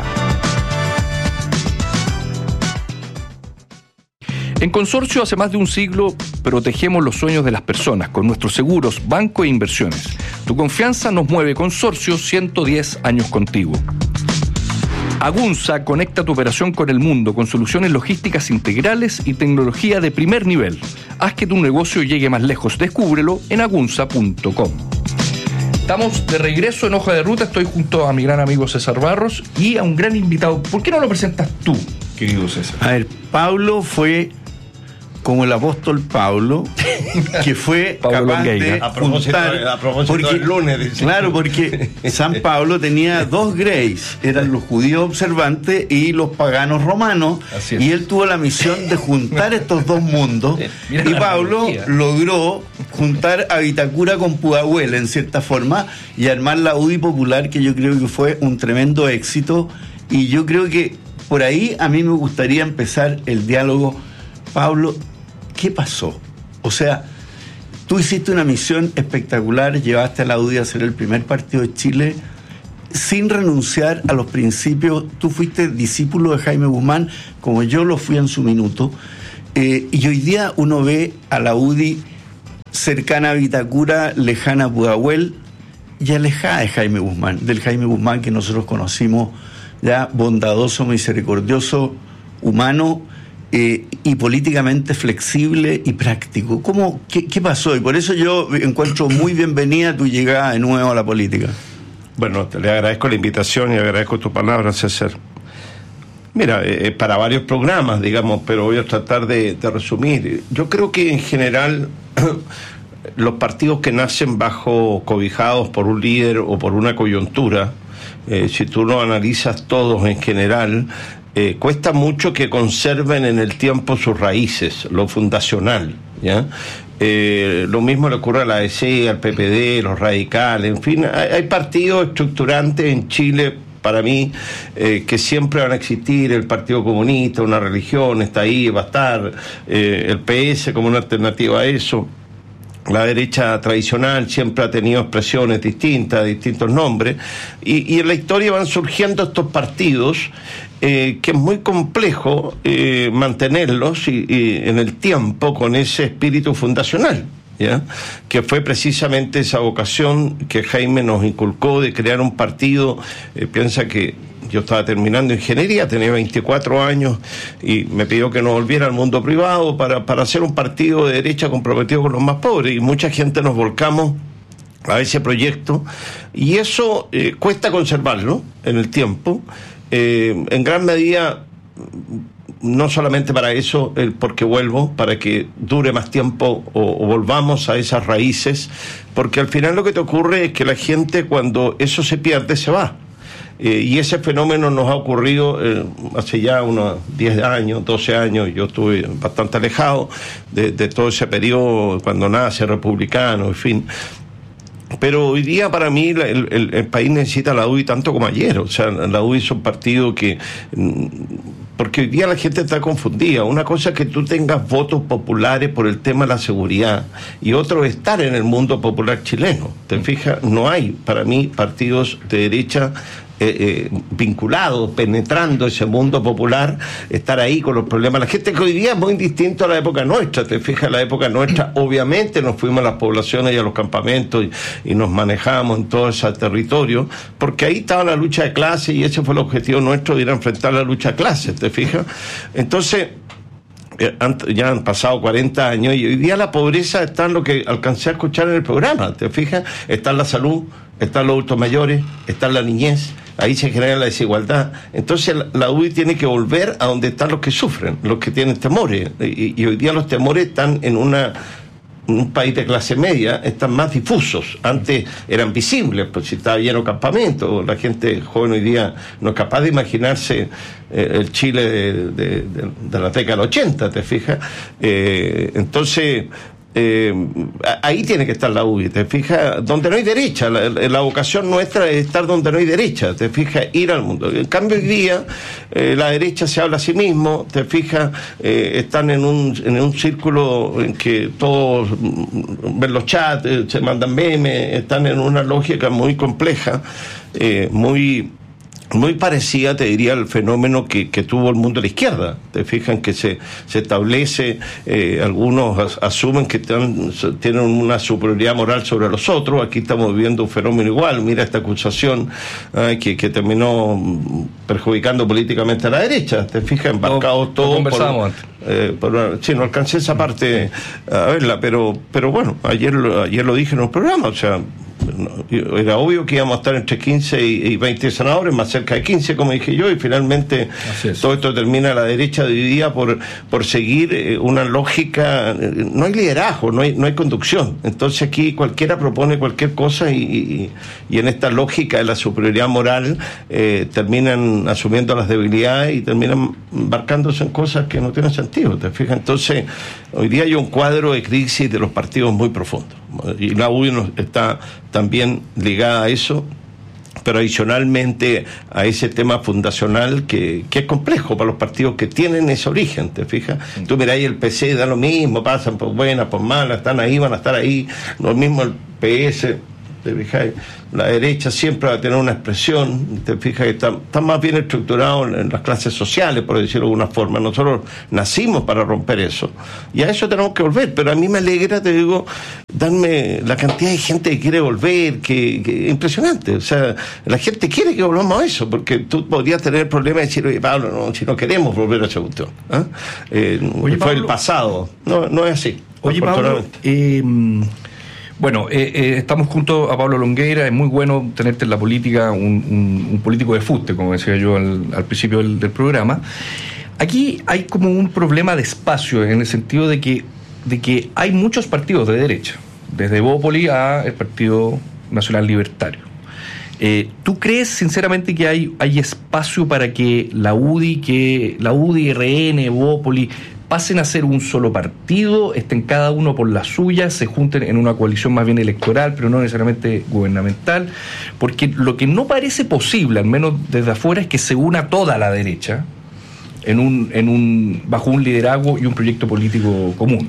En Consorcio, hace más de un siglo, protegemos los sueños de las personas con nuestros seguros, banco e inversiones. Tu confianza nos mueve. Consorcio, ciento diez años contigo. Agunza conecta tu operación con el mundo con soluciones logísticas integrales y tecnología de primer nivel. Haz que tu negocio llegue más lejos. Descúbrelo en agunza punto com. Estamos de regreso en Hoja de Ruta. Estoy junto a mi gran amigo César Barros y a un gran invitado. ¿Por qué no lo presentas tú? querido César? A ver, Pablo fue como el apóstol Pablo, que fue Pablo capaz Longueira. de A propósito, juntar, a propósito porque, del lunes, dice. claro, porque San Pablo tenía dos Greys, eran los judíos observantes y los paganos romanos, Así es. y él tuvo la misión de juntar estos dos mundos, Mira y la Pablo analogía. logró juntar a Vitacura con Pudahuel en cierta forma y armar la U D I Popular, que yo creo que fue un tremendo éxito, y yo creo que por ahí a mí me gustaría empezar el diálogo. Pablo, ¿qué pasó? O sea, tú hiciste una misión espectacular, llevaste a la U D I a ser el primer partido de Chile sin renunciar a los principios. Tú fuiste discípulo de Jaime Guzmán, como yo lo fui en su minuto, eh, y hoy día uno ve a la U D I cercana a Vitacura, lejana a Pudahuel y alejada de Jaime Guzmán, del Jaime Guzmán que nosotros conocimos, ya bondadoso, misericordioso, humano, Eh, y políticamente flexible y práctico. ¿Cómo, qué, ¿Qué pasó? Y por eso yo encuentro muy bienvenida tu llegada de nuevo a la política. Bueno, te le agradezco la invitación y agradezco tu palabra, César. Mira, eh, para varios programas, digamos, pero voy a tratar de, de resumir. Yo creo que en general los partidos que nacen bajo cobijados por un líder o por una coyuntura, eh, si tú lo analizas todos en general, Eh, cuesta mucho que conserven en el tiempo sus raíces, lo fundacional, ¿ya? Eh, lo mismo le ocurre a la A D C, al P P D, los radicales, en fin, hay, hay partidos estructurantes en Chile, para mí, eh, que siempre van a existir. El Partido Comunista, una religión, está ahí, va a estar, eh, el P S como una alternativa a eso. La derecha tradicional siempre ha tenido expresiones distintas, distintos nombres, y, y en la historia van surgiendo estos partidos eh, que es muy complejo eh, mantenerlos y, y en el tiempo con ese espíritu fundacional, ¿ya? Que fue precisamente esa vocación que Jaime nos inculcó de crear un partido. Eh, piensa que yo estaba terminando ingeniería, tenía veinticuatro años y me pidió que no volviera al mundo privado para, para hacer un partido de derecha comprometido con los más pobres, y mucha gente nos volcamos a ese proyecto, y eso eh, cuesta conservarlo en el tiempo, eh, en gran medida no solamente para eso, eh, porque vuelvo, para que dure más tiempo o, o volvamos a esas raíces, porque al final lo que te ocurre es que la gente, cuando eso se pierde, se va. Eh, y ese fenómeno nos ha ocurrido eh, hace ya unos diez años, doce años. Yo estuve bastante alejado de, de todo ese periodo cuando nace Republicano, en fin. Pero hoy día para mí el, el, el país necesita la U D I tanto como ayer. O sea, la U D I es un partido que... Porque hoy día la gente está confundida. Una cosa es que tú tengas votos populares por el tema de la seguridad, y otro es estar en el mundo popular chileno. ¿Te fijas? No hay, para mí, partidos de derecha eh, eh, vinculados, penetrando ese mundo popular, estar ahí con los problemas. La gente que hoy día es muy distinto a la época nuestra. Te fijas, la época nuestra, obviamente nos fuimos a las poblaciones y a los campamentos y, y nos manejamos en todo ese territorio, porque ahí estaba la lucha de clases, y ese fue el objetivo nuestro, de ir a enfrentar la lucha de clases. ¿Te fijas? Entonces, eh, han, ya han pasado cuarenta años, y hoy día la pobreza está en lo que alcancé a escuchar en el programa. ¿Te fijas? Está en la salud, está en los adultos mayores, está en la niñez. Ahí se genera la desigualdad. Entonces la, la U D I tiene que volver a donde están los que sufren, los que tienen temores, y, y hoy día los temores están en una un país de clase media, están más difusos. Antes eran visibles, pues si estaba lleno de campamentos. La gente joven hoy día no es capaz de imaginarse eh, el Chile de, de, de, de la década del ochenta, ¿te fijas? Eh, entonces eh, ahí tiene que estar la U D I, ¿te fijas? Donde no hay derecha. La, la vocación nuestra es estar donde no hay derecha, ¿te fijas? Ir al mundo. En cambio hoy día eh, la derecha se habla a sí mismo, ¿te fijas? Eh, están en un, en un círculo en que todos ven los chats, eh, se mandan memes, están en una lógica muy compleja, eh, muy... muy parecida, te diría, al fenómeno que, que tuvo el mundo de la izquierda. Te fijan que se, se establece, eh, algunos as, asumen que tan, tienen una superioridad moral sobre los otros. Aquí estamos viviendo un fenómeno igual. Mira esta acusación eh, que, que terminó perjudicando políticamente a la derecha. Te fijas, embarcados no, todos. Conversamos antes. Eh, por, sí, no alcancé esa parte a verla, pero, pero bueno, ayer, ayer lo dije en un programa, o sea, era obvio que íbamos a estar entre quince y veinte senadores, más cerca de quince, como dije yo, y finalmente todo esto termina a la derecha dividida por, por seguir una lógica. No hay liderazgo, no hay, no hay conducción. Entonces aquí cualquiera propone cualquier cosa y, y, y en esta lógica de la superioridad moral eh, terminan asumiendo las debilidades y terminan embarcándose en cosas que no tienen sentido, ¿te fijas? Entonces hoy día hay un cuadro de crisis de los partidos muy profundo, y la U D I está también ligada a eso, pero adicionalmente a ese tema fundacional que, que es complejo para los partidos que tienen ese origen, ¿te fijas? Mm. Tú mirá, y el P C da lo mismo, pasan por buenas, por malas, están ahí, van a estar ahí, lo mismo el P S, ¿te fijas? La derecha siempre va a tener una expresión, te fijas que está, está más bien estructurado en, en las clases sociales, por decirlo de alguna forma. Nosotros nacimos para romper eso, y a eso tenemos que volver, pero a mí me alegra, te digo, darme la cantidad de gente que quiere volver, que, que impresionante. O sea, la gente quiere que volvamos a eso, porque tú podrías tener el problema de decir, oye, Pablo, no, si no queremos volver a esa cuestión, ¿eh? Eh, oye, fue Pablo, el pasado, no, no es así. Oye, Pablo, eh, bueno, eh, eh, estamos junto a Pablo Longueira. Es muy bueno tenerte en la política, un, un, un político de fuste, como decía yo al, al principio del, del programa. Aquí hay como un problema de espacio, en el sentido de que, de que hay muchos partidos de derecha, desde Bópoli a el Partido Nacional Libertario. Eh, ¿Tú crees sinceramente que hay, hay espacio para que la U D I, que la U D I, R N, Bópoli pasen a ser un solo partido, estén cada uno por la suya, se junten en una coalición más bien electoral, pero no necesariamente gubernamental? Porque lo que no parece posible, al menos desde afuera, es que se una toda la derecha en un, en un, bajo un liderazgo y un proyecto político común.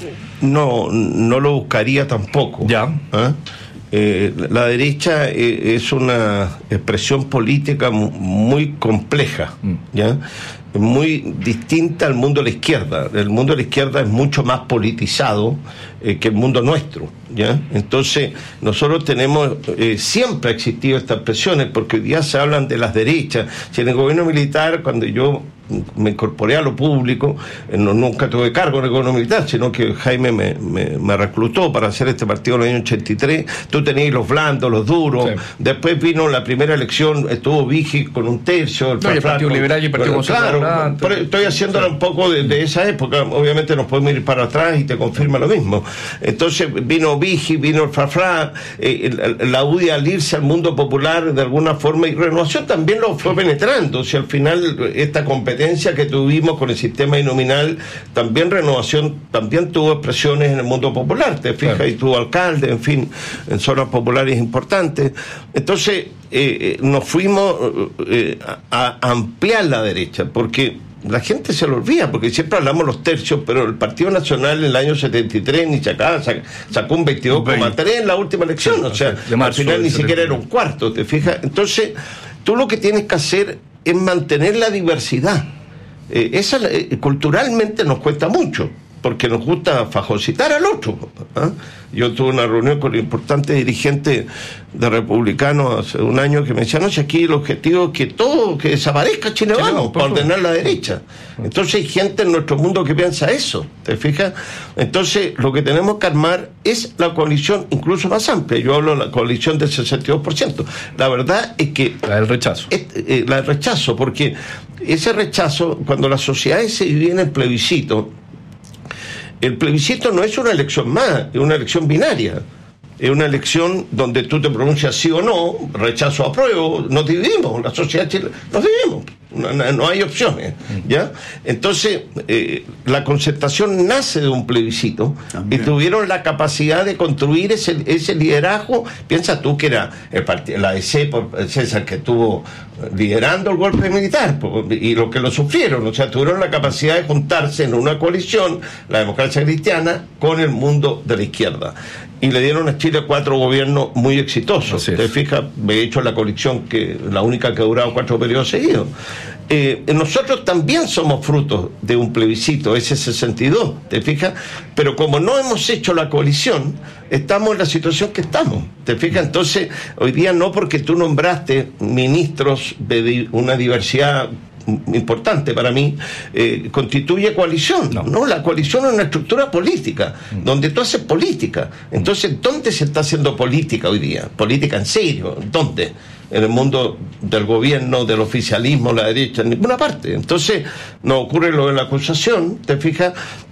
No, no lo buscaría tampoco. Ya. ¿Eh? Eh, la derecha eh, es una expresión política muy compleja, mm. ¿ya? Muy distinta al mundo de la izquierda. El mundo de la izquierda es mucho más politizado eh, que el mundo nuestro, ¿ya? Entonces nosotros tenemos, eh, siempre ha existido estas presiones, porque hoy día se hablan de las derechas. Si en el gobierno militar, cuando yo me incorporé a lo público, eh, no, nunca tuve cargo en el gobierno militar, sino que Jaime me, me, me reclutó para hacer este partido en el año ochenta y tres. Tú tenías los blandos, los duros. Sí. Después vino la primera elección, estuvo Vigi con un tercio, el, no, el Partido Liberal y el Partido Conservador. Claro, pero estoy haciéndola, sí, un poco de, de esa época. Obviamente nos podemos ir para atrás y te confirma lo mismo. Entonces vino Vigi, vino el Frafra, eh, la, la U D I al irse al mundo popular de alguna forma, y Renovación también lo fue penetrando. O sea, al final esta competencia que tuvimos con el sistema binominal, también Renovación también tuvo expresiones en el mundo popular, te fijas, claro, y tuvo alcalde, en fin, en zonas populares importantes. Entonces eh, nos fuimos eh, a, a ampliar la derecha, porque la gente se lo olvida, porque siempre hablamos los tercios, pero el Partido Nacional en el año setenta y tres ni sacaba, sacó un veintidós coma tres en la última elección, sí, o sea, al final ni siquiera era un cuarto, te fijas. Entonces tú lo que tienes que hacer es mantener la diversidad. Eh, esa eh, culturalmente nos cuesta mucho, porque nos gusta fagocitar al otro, ¿eh? Yo tuve una reunión con el importante dirigente de Republicanos hace un año que me decía, no, si aquí el objetivo es que todo, que desaparezca Chile Vamos, para ordenar la derecha. Entonces hay gente en nuestro mundo que piensa eso, ¿te fijas? Entonces lo que tenemos que armar es la coalición incluso más amplia. Yo hablo de la coalición del sesenta y dos por ciento. La verdad es que... La del rechazo. Es, eh, la del rechazo, porque ese rechazo, cuando las sociedades se dividen en plebiscito, el plebiscito no es una elección más, es una elección binaria. Es una elección donde tú te pronuncias sí o no, rechazo o apruebo, nos dividimos, la sociedad chilena, nos dividimos, no, no, no hay opciones, ¿ya? Entonces, eh, la concertación nace de un plebiscito. También. Y tuvieron la capacidad de construir ese, ese liderazgo. Piensa tú que era el partido, la A D C, por César, que estuvo liderando el golpe militar, y lo que lo sufrieron, o sea, tuvieron la capacidad de juntarse en una coalición, la democracia cristiana, con el mundo de la izquierda. Y le dieron a Chile cuatro gobiernos muy exitosos. Te fijas, de hecho la coalición, que la única que ha durado cuatro periodos seguidos. Eh, nosotros también somos frutos de un plebiscito, ese sesenta y dos, ¿te fijas? Pero como no hemos hecho la coalición, estamos en la situación que estamos, ¿te fijas? Entonces, hoy día no porque tú nombraste ministros de una diversidad importante para mí, eh, constituye coalición. No. no, la coalición es una estructura política, mm. donde tú haces política. Entonces, ¿dónde se está haciendo política hoy día? Política en serio, ¿dónde? En el mundo del gobierno, del oficialismo, la derecha, en ninguna parte. Entonces, no ocurre lo de la acusación, ¿te fijas?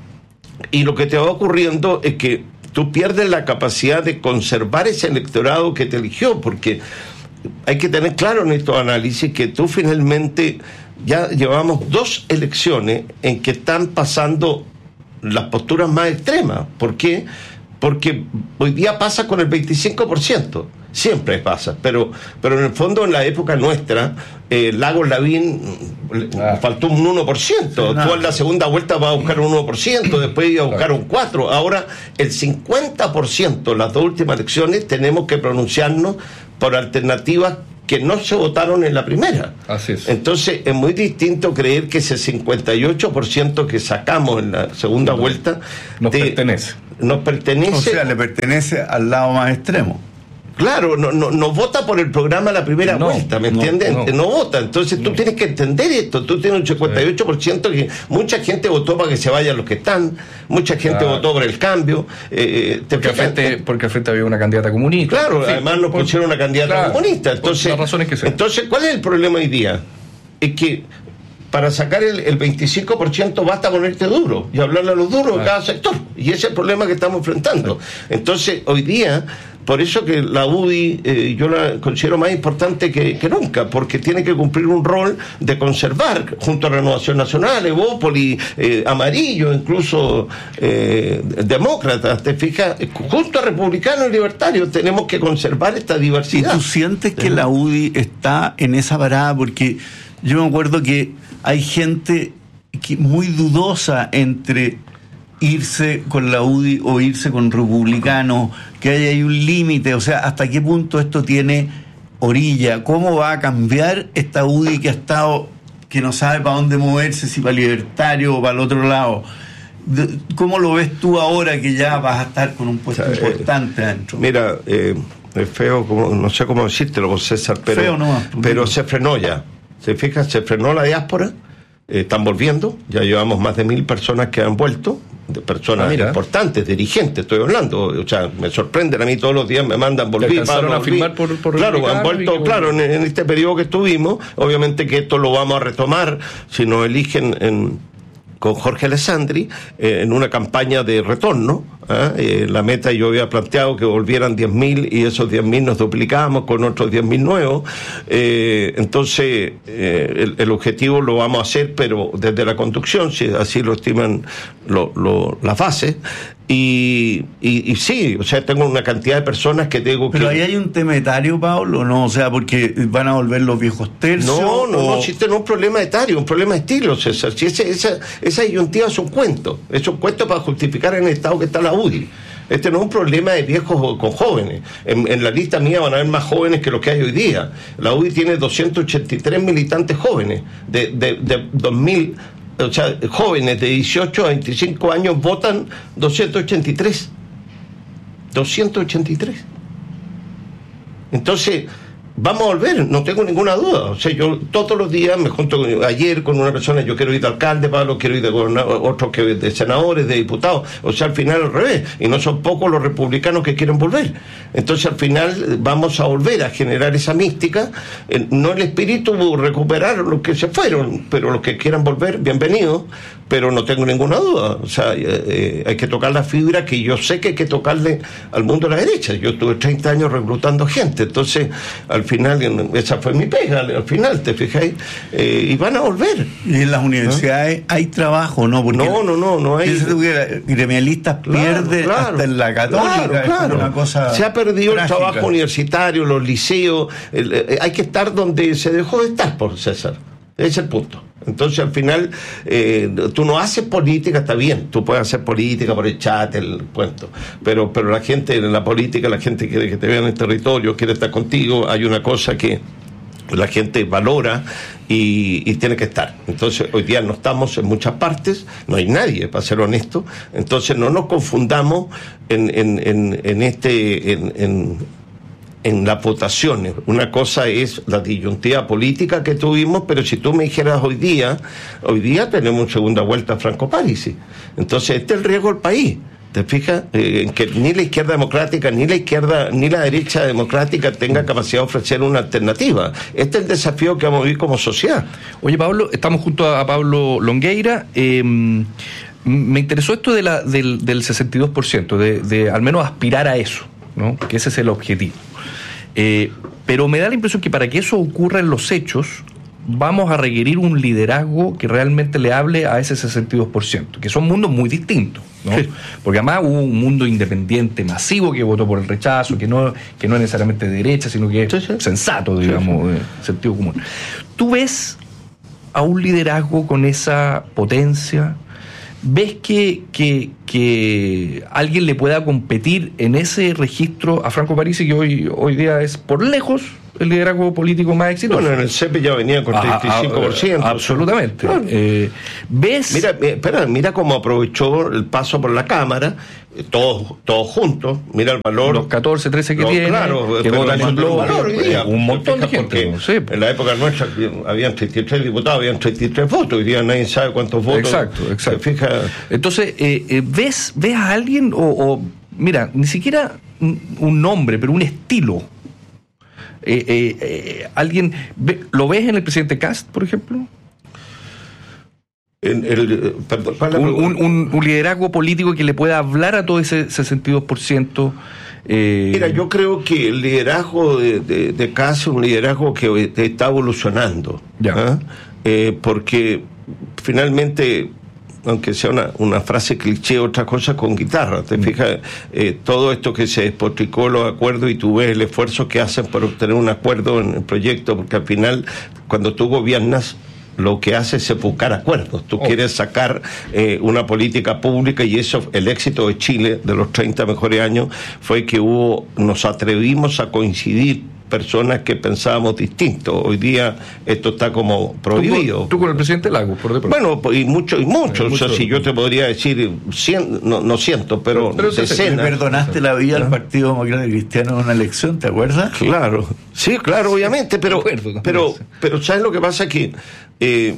Y lo que te va ocurriendo es que tú pierdes la capacidad de conservar ese electorado que te eligió, porque hay que tener claro en estos análisis que tú finalmente ya llevamos dos elecciones en que están pasando las posturas más extremas. ¿Por qué? Porque hoy día pasa con el veinticinco por ciento. Siempre pasa, pero pero en el fondo en la época nuestra, eh, Lagos Lavín ah. faltó un uno por ciento. Sí, tú en la segunda vuelta vas a buscar un uno por ciento, después ibas a buscar un cuatro por ciento. Ahora el cincuenta por ciento, las dos últimas elecciones, tenemos que pronunciarnos por alternativas que no se votaron en la primera. Así es. Entonces es muy distinto creer que ese cincuenta y ocho por ciento que sacamos en la segunda no, vuelta nos de, pertenece. Nos pertenece. O sea, le pertenece al lado más extremo. Claro, no, no, no vota por el programa la primera no, vuelta, ¿me no, entiendes? No. no vota. Entonces no. tú tienes que entender esto. Tú tienes un cincuenta y ocho por ciento que mucha gente votó para que se vayan los que están, mucha gente claro. votó por el cambio. Eh, te porque, al frente, porque al frente había una candidata comunista. Claro, sí, además nos por, pusieron una candidata claro, comunista. Entonces, que entonces, ¿cuál es el problema hoy día? Es que para sacar el, el veinticinco por ciento basta ponerte duro y hablarle a los duros de cada sector. Y ese es el problema que estamos enfrentando. Entonces, hoy día, por eso que la U D I eh, yo la considero más importante que, que nunca, porque tiene que cumplir un rol de conservar, junto a Renovación Nacional, Evópoli, eh, Amarillo, incluso eh, Demócratas, te fijas, junto a Republicanos y Libertarios, tenemos que conservar esta diversidad. ¿Y tú sientes que la U D I está en esa parada? Porque yo me acuerdo que hay gente que muy dudosa entre irse con la U D I o irse con Republicanos, que hay, hay un límite, o sea, ¿hasta qué punto esto tiene orilla? ¿Cómo va a cambiar esta U D I que ha estado, que no sabe para dónde moverse, si para Libertario o para el otro lado? ¿Cómo lo ves tú ahora que ya vas a estar con un puesto o sea, importante adentro? Mira, eh, es feo, como, no sé cómo decírtelo, César, pero, feo nomás, pero se frenó ya. ¿Se fija? Se frenó la diáspora, eh, están volviendo, ya llevamos más de mil personas que han vuelto, de personas ah, importantes, dirigentes, estoy hablando, o sea, me sorprenden a mí todos los días, me mandan volví, Pablo, a firmar por, por claro, han vuelto, que... claro, en, en este periodo que estuvimos, obviamente que esto lo vamos a retomar, si nos eligen en con Jorge Alessandri, eh, en una campaña de retorno. ¿eh? Eh, la meta yo había planteado que volvieran diez mil y esos diez mil nos duplicamos con otros diez mil nuevos. Eh, entonces, eh, el, el objetivo lo vamos a hacer, pero desde la conducción, si así lo estiman lo, lo, las bases. Y, y, y sí, o sea, tengo una cantidad de personas que tengo que... Pero ahí hay un tema etario, Pablo, ¿no? O sea, porque van a volver los viejos tercios. No, no, o... no, existe no un problema etario, un problema de estilo, César. Si ese, esa, esa disyuntiva es un cuento, es un cuento para justificar en el estado que está la U D I. Este no es un problema de viejos con jóvenes. En, en la lista mía van a haber más jóvenes que los que hay hoy día. La U D I tiene doscientos ochenta y tres militantes jóvenes, de, de, de dos mil... O sea, jóvenes de dieciocho a veinticinco años votan doscientos ochenta y tres. doscientos ochenta y tres. Entonces, vamos a volver, no tengo ninguna duda. O sea, yo todos los días me junto con, ayer con una persona, yo quiero ir de alcalde, Pablo, quiero ir de gobernador, otros que de senadores, de diputados. O sea, al final al revés. Y no son pocos los republicanos que quieren volver. Entonces, al final vamos a volver a generar esa mística. Eh, no el espíritu recuperar los que se fueron, pero los que quieran volver, bienvenidos. Pero no tengo ninguna duda. O sea, eh, eh, hay que tocar la fibra que yo sé que hay que tocarle al mundo de la derecha. Yo estuve treinta años reclutando gente. Entonces, al final, esa fue mi pega, al final, ¿te fijáis? Eh, y van a volver. Y en las universidades ¿no? hay trabajo, ¿no? Porque no, no, no, no hay. Gremialistas claro, pierde claro, hasta en la Católica. Claro, claro. Una cosa se ha perdido trágica. El trabajo universitario, los liceos. El, eh, hay que estar donde se dejó de estar, por César. Ese es el punto. Entonces, al final, eh, tú no haces política, está bien, tú puedes hacer política por el chat, el cuento, pero pero la gente en la política, la gente quiere que te vea en el territorio, quiere estar contigo, hay una cosa que la gente valora y, y tiene que estar. Entonces, hoy día no estamos en muchas partes, no hay nadie, para ser honesto, entonces no nos confundamos en, en, en, en este... en, en en las votaciones. Una cosa es la disyuntiva política que tuvimos, pero si tú me dijeras hoy día, hoy día tenemos una segunda vuelta a Franco Parisi. Entonces, este es el riesgo del país. ¿Te fijas? Eh, que ni la izquierda democrática, ni la izquierda, ni la derecha democrática tenga capacidad de ofrecer una alternativa. Este es el desafío que vamos a vivir como sociedad. Oye, Pablo, estamos junto a Pablo Longueira. Eh, me interesó esto de la, del, del sesenta y dos por ciento, de, de al menos aspirar a eso, ¿no? Que ese es el objetivo. Eh, pero me da la impresión que para que eso ocurra en los hechos, vamos a requerir un liderazgo que realmente le hable a ese sesenta y dos por ciento, que son mundos muy distintos, ¿no? Sí. Porque además hubo un mundo independiente masivo que votó por el rechazo, que no, que no es necesariamente de derecha, sino que es sí, sí. sensato, digamos, sí, sí. de sentido común. ¿Tú ves a un liderazgo con esa potencia? ¿Ves que, que, que alguien le pueda competir en ese registro a Franco Parisi, que hoy, hoy día es por lejos el liderazgo político más exitoso? Bueno, en el C E P ya venía con treinta y cinco por ciento. Ah, ah, absolutamente. Claro. Eh, ¿Ves? Mira, espera, mira cómo aprovechó el paso por la Cámara, eh, todos, todos juntos, mira el valor. Los catorce, trece que los, tiene, claro, que votan en bloque, un montón de gente. ¿No? Sí, en la época nuestra habían treinta y tres diputados, habían treinta y tres votos, hoy día nadie sabe cuántos votos. Exacto, exacto. Fija... Entonces, eh, eh, ¿ves, ¿ves a alguien, o, o, mira, ni siquiera un nombre, pero un estilo? Eh, eh, eh, ¿Alguien ve, lo ves en el presidente Kast, por ejemplo? En el, perdón, un, un, un, un liderazgo político que le pueda hablar a todo ese sesenta y dos por ciento. Eh... Mira, yo creo que el liderazgo de, de, de Kast es un liderazgo que está evolucionando, ¿eh? Eh, porque finalmente, aunque sea una, una frase cliché, otra cosa con guitarra, te fijas, eh, todo esto que se despotricó, los acuerdos, y tú ves el esfuerzo que hacen por obtener un acuerdo en el proyecto, porque al final, cuando tú gobiernas, lo que hace es buscar acuerdos. Tú oh. quieres sacar eh, una política pública, y eso, el éxito de Chile de los treinta mejores años fue que hubo, nos atrevimos a coincidir personas que pensábamos distinto. Hoy día esto está como prohibido. Tú, tú con el presidente Lagos, por de pronto. Bueno, y muchos, y muchos. O sea, si yo te podría decir, cien, no, no siento, pero, pero decenas. ¿Le perdonaste la vida al Partido Demócrata Cristiano en una elección, te acuerdas? Claro, sí, claro, obviamente, pero, acuerdo, pero, pero ¿sabes lo que pasa? Que eh,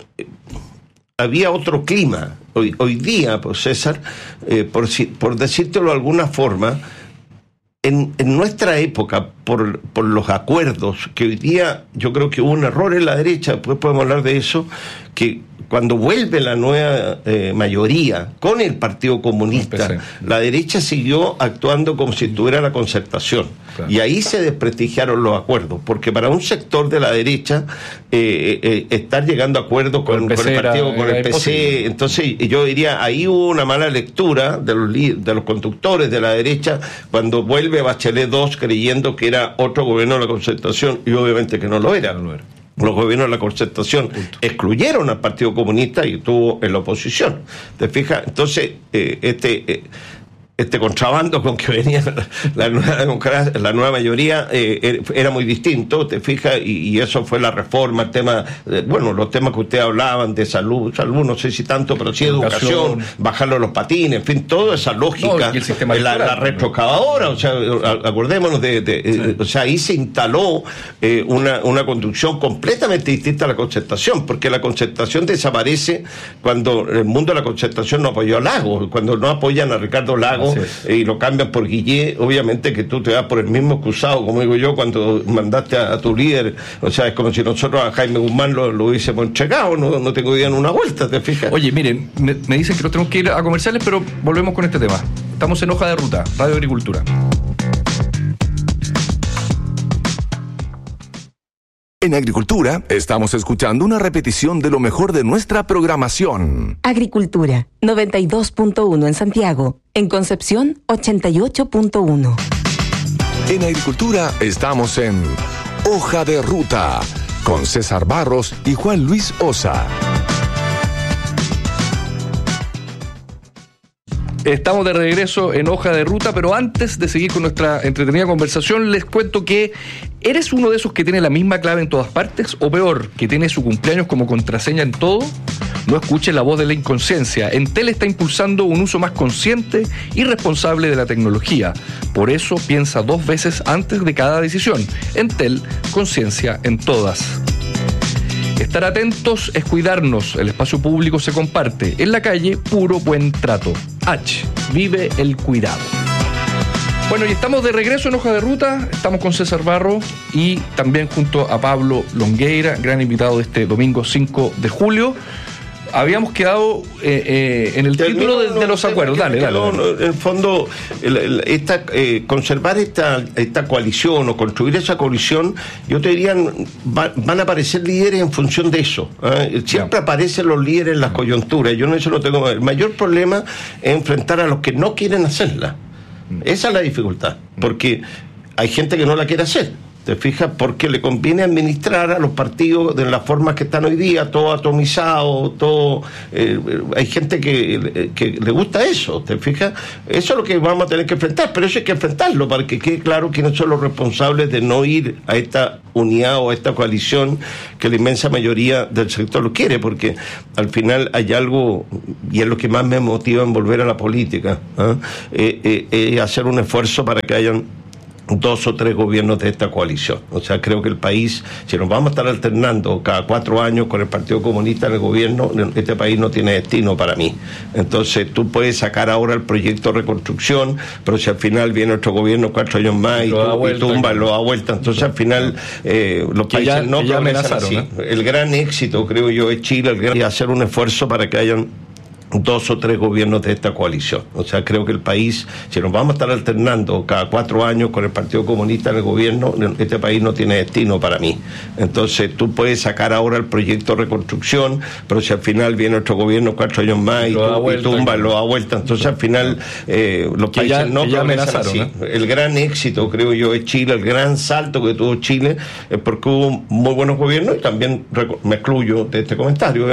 había otro clima. Hoy, hoy día, pues César, eh, por, por decírtelo de alguna forma, En, en nuestra época, por, por los acuerdos, que hoy día yo creo que hubo un error en la derecha, después podemos hablar de eso, que cuando vuelve la nueva eh, mayoría con el Partido Comunista, Empecé. la derecha siguió actuando como si tuviera la Concertación. Claro. Y ahí se desprestigiaron los acuerdos, porque para un sector de la derecha eh, eh, estar llegando a acuerdos con, con, con el partido, era, con el P C, entonces yo diría, ahí hubo una mala lectura de los, de los conductores de la derecha cuando vuelve Bachelet dos creyendo que era otro gobierno de la Concertación, y obviamente que no lo era. No lo era. Los gobiernos de la Concertación Punto. excluyeron al Partido Comunista y estuvo en la oposición. ¿Te fijas? Entonces, eh, este... Eh, este contrabando con que venía la nueva democracia, la nueva mayoría eh, era muy distinto, te fijas, y, y eso fue la reforma, el tema, eh, bueno, los temas que ustedes hablaban de salud, salud no sé si tanto, pero sí educación, educación bajarlo los patines, en fin, toda esa lógica, no, el sistema la, la retroexcavadora, o sea, acordémonos de, de sí. eh, o sea, ahí se instaló eh, una, una conducción completamente distinta a la Concertación, porque la Concertación desaparece cuando el mundo de la Concertación no apoyó a Lagos, cuando no apoyan a Ricardo Lagos y lo cambian por Guillé, obviamente que tú te vas por el mismo excusado, como digo yo, cuando mandaste a, a tu líder, o sea, es como si nosotros a Jaime Guzmán lo, lo hubiésemos entregado, no, no tengo idea en una vuelta, ¿te fijas? Oye, miren, me, me dicen que nos tenemos que ir a comerciales, pero volvemos con este tema. Estamos en Hoja de Ruta, Radio Agricultura. En Agricultura estamos escuchando una repetición de lo mejor de nuestra programación. Agricultura, noventa y dos punto uno en Santiago. En Concepción, ochenta y ocho punto uno. En Agricultura estamos en Hoja de Ruta, con César Barros y Juan Luis Osa. Estamos de regreso en Hoja de Ruta, pero antes de seguir con nuestra entretenida conversación, les cuento que ¿eres uno de esos que tiene la misma clave en todas partes? O peor, que tiene su cumpleaños como contraseña en todo. No escuches la voz de la inconsciencia. Entel está impulsando un uso más consciente y responsable de la tecnología. Por eso piensa dos veces antes de cada decisión. Entel, conciencia en todas. Estar atentos es cuidarnos. El espacio público se comparte. En la calle, puro buen trato. H. Vive el cuidado. Bueno, y estamos de regreso en Hoja de Ruta. Estamos con César Barro y también junto a Pablo Longueira, gran invitado de este domingo cinco de julio. Habíamos quedado eh, eh, en el Termino, título de, no, de los no, acuerdos. Dale, dale. No, no, en el fondo, el, el, esta, eh, conservar esta, esta coalición o construir esa coalición, yo te diría, va, van a aparecer líderes en función de eso. ¿eh? Siempre yeah. aparecen los líderes en las coyunturas. Yo no eso no tengo. El mayor problema es enfrentar a los que no quieren hacerla. Esa es la dificultad, porque hay gente que no la quiere hacer. ¿Te fijas? Porque le conviene administrar a los partidos de las formas que están hoy día, todo atomizado, todo... Eh, hay gente que, que le gusta eso, ¿te fijas? Eso es lo que vamos a tener que enfrentar, pero eso hay que enfrentarlo para que quede claro quiénes son los responsables de no ir a esta unidad o a esta coalición que la inmensa mayoría del sector lo quiere, porque al final hay algo, y es lo que más me motiva en volver a la política, ¿eh? Eh, eh, eh, hacer un esfuerzo para que hayan dos o tres gobiernos de esta coalición. O sea, creo que el país, si nos vamos a estar alternando cada cuatro años con el Partido Comunista en el gobierno, este país no tiene destino para mí. Entonces tú puedes sacar ahora el proyecto de reconstrucción, pero si al final viene otro gobierno cuatro años más y, tú, y tumba, lo da vuelta, entonces al final eh, los que países ya, no ya progresan así. ¿eh? El gran éxito, creo yo, es Chile, el gran, y hacer un esfuerzo para que hayan dos o tres gobiernos de esta coalición. O sea, creo que el país, si nos vamos a estar alternando cada cuatro años con el Partido Comunista en el gobierno, este país no tiene destino para mí. Entonces tú puedes sacar ahora el proyecto de reconstrucción, pero si al final viene otro gobierno cuatro años más y, tú, vuelta, y tumba, lo da vuelta, entonces al final eh, los países ya, no progresan así. ¿eh? El gran éxito, creo yo, es Chile, el gran salto que tuvo Chile es porque hubo muy buenos gobiernos, y también me excluyo de este comentario,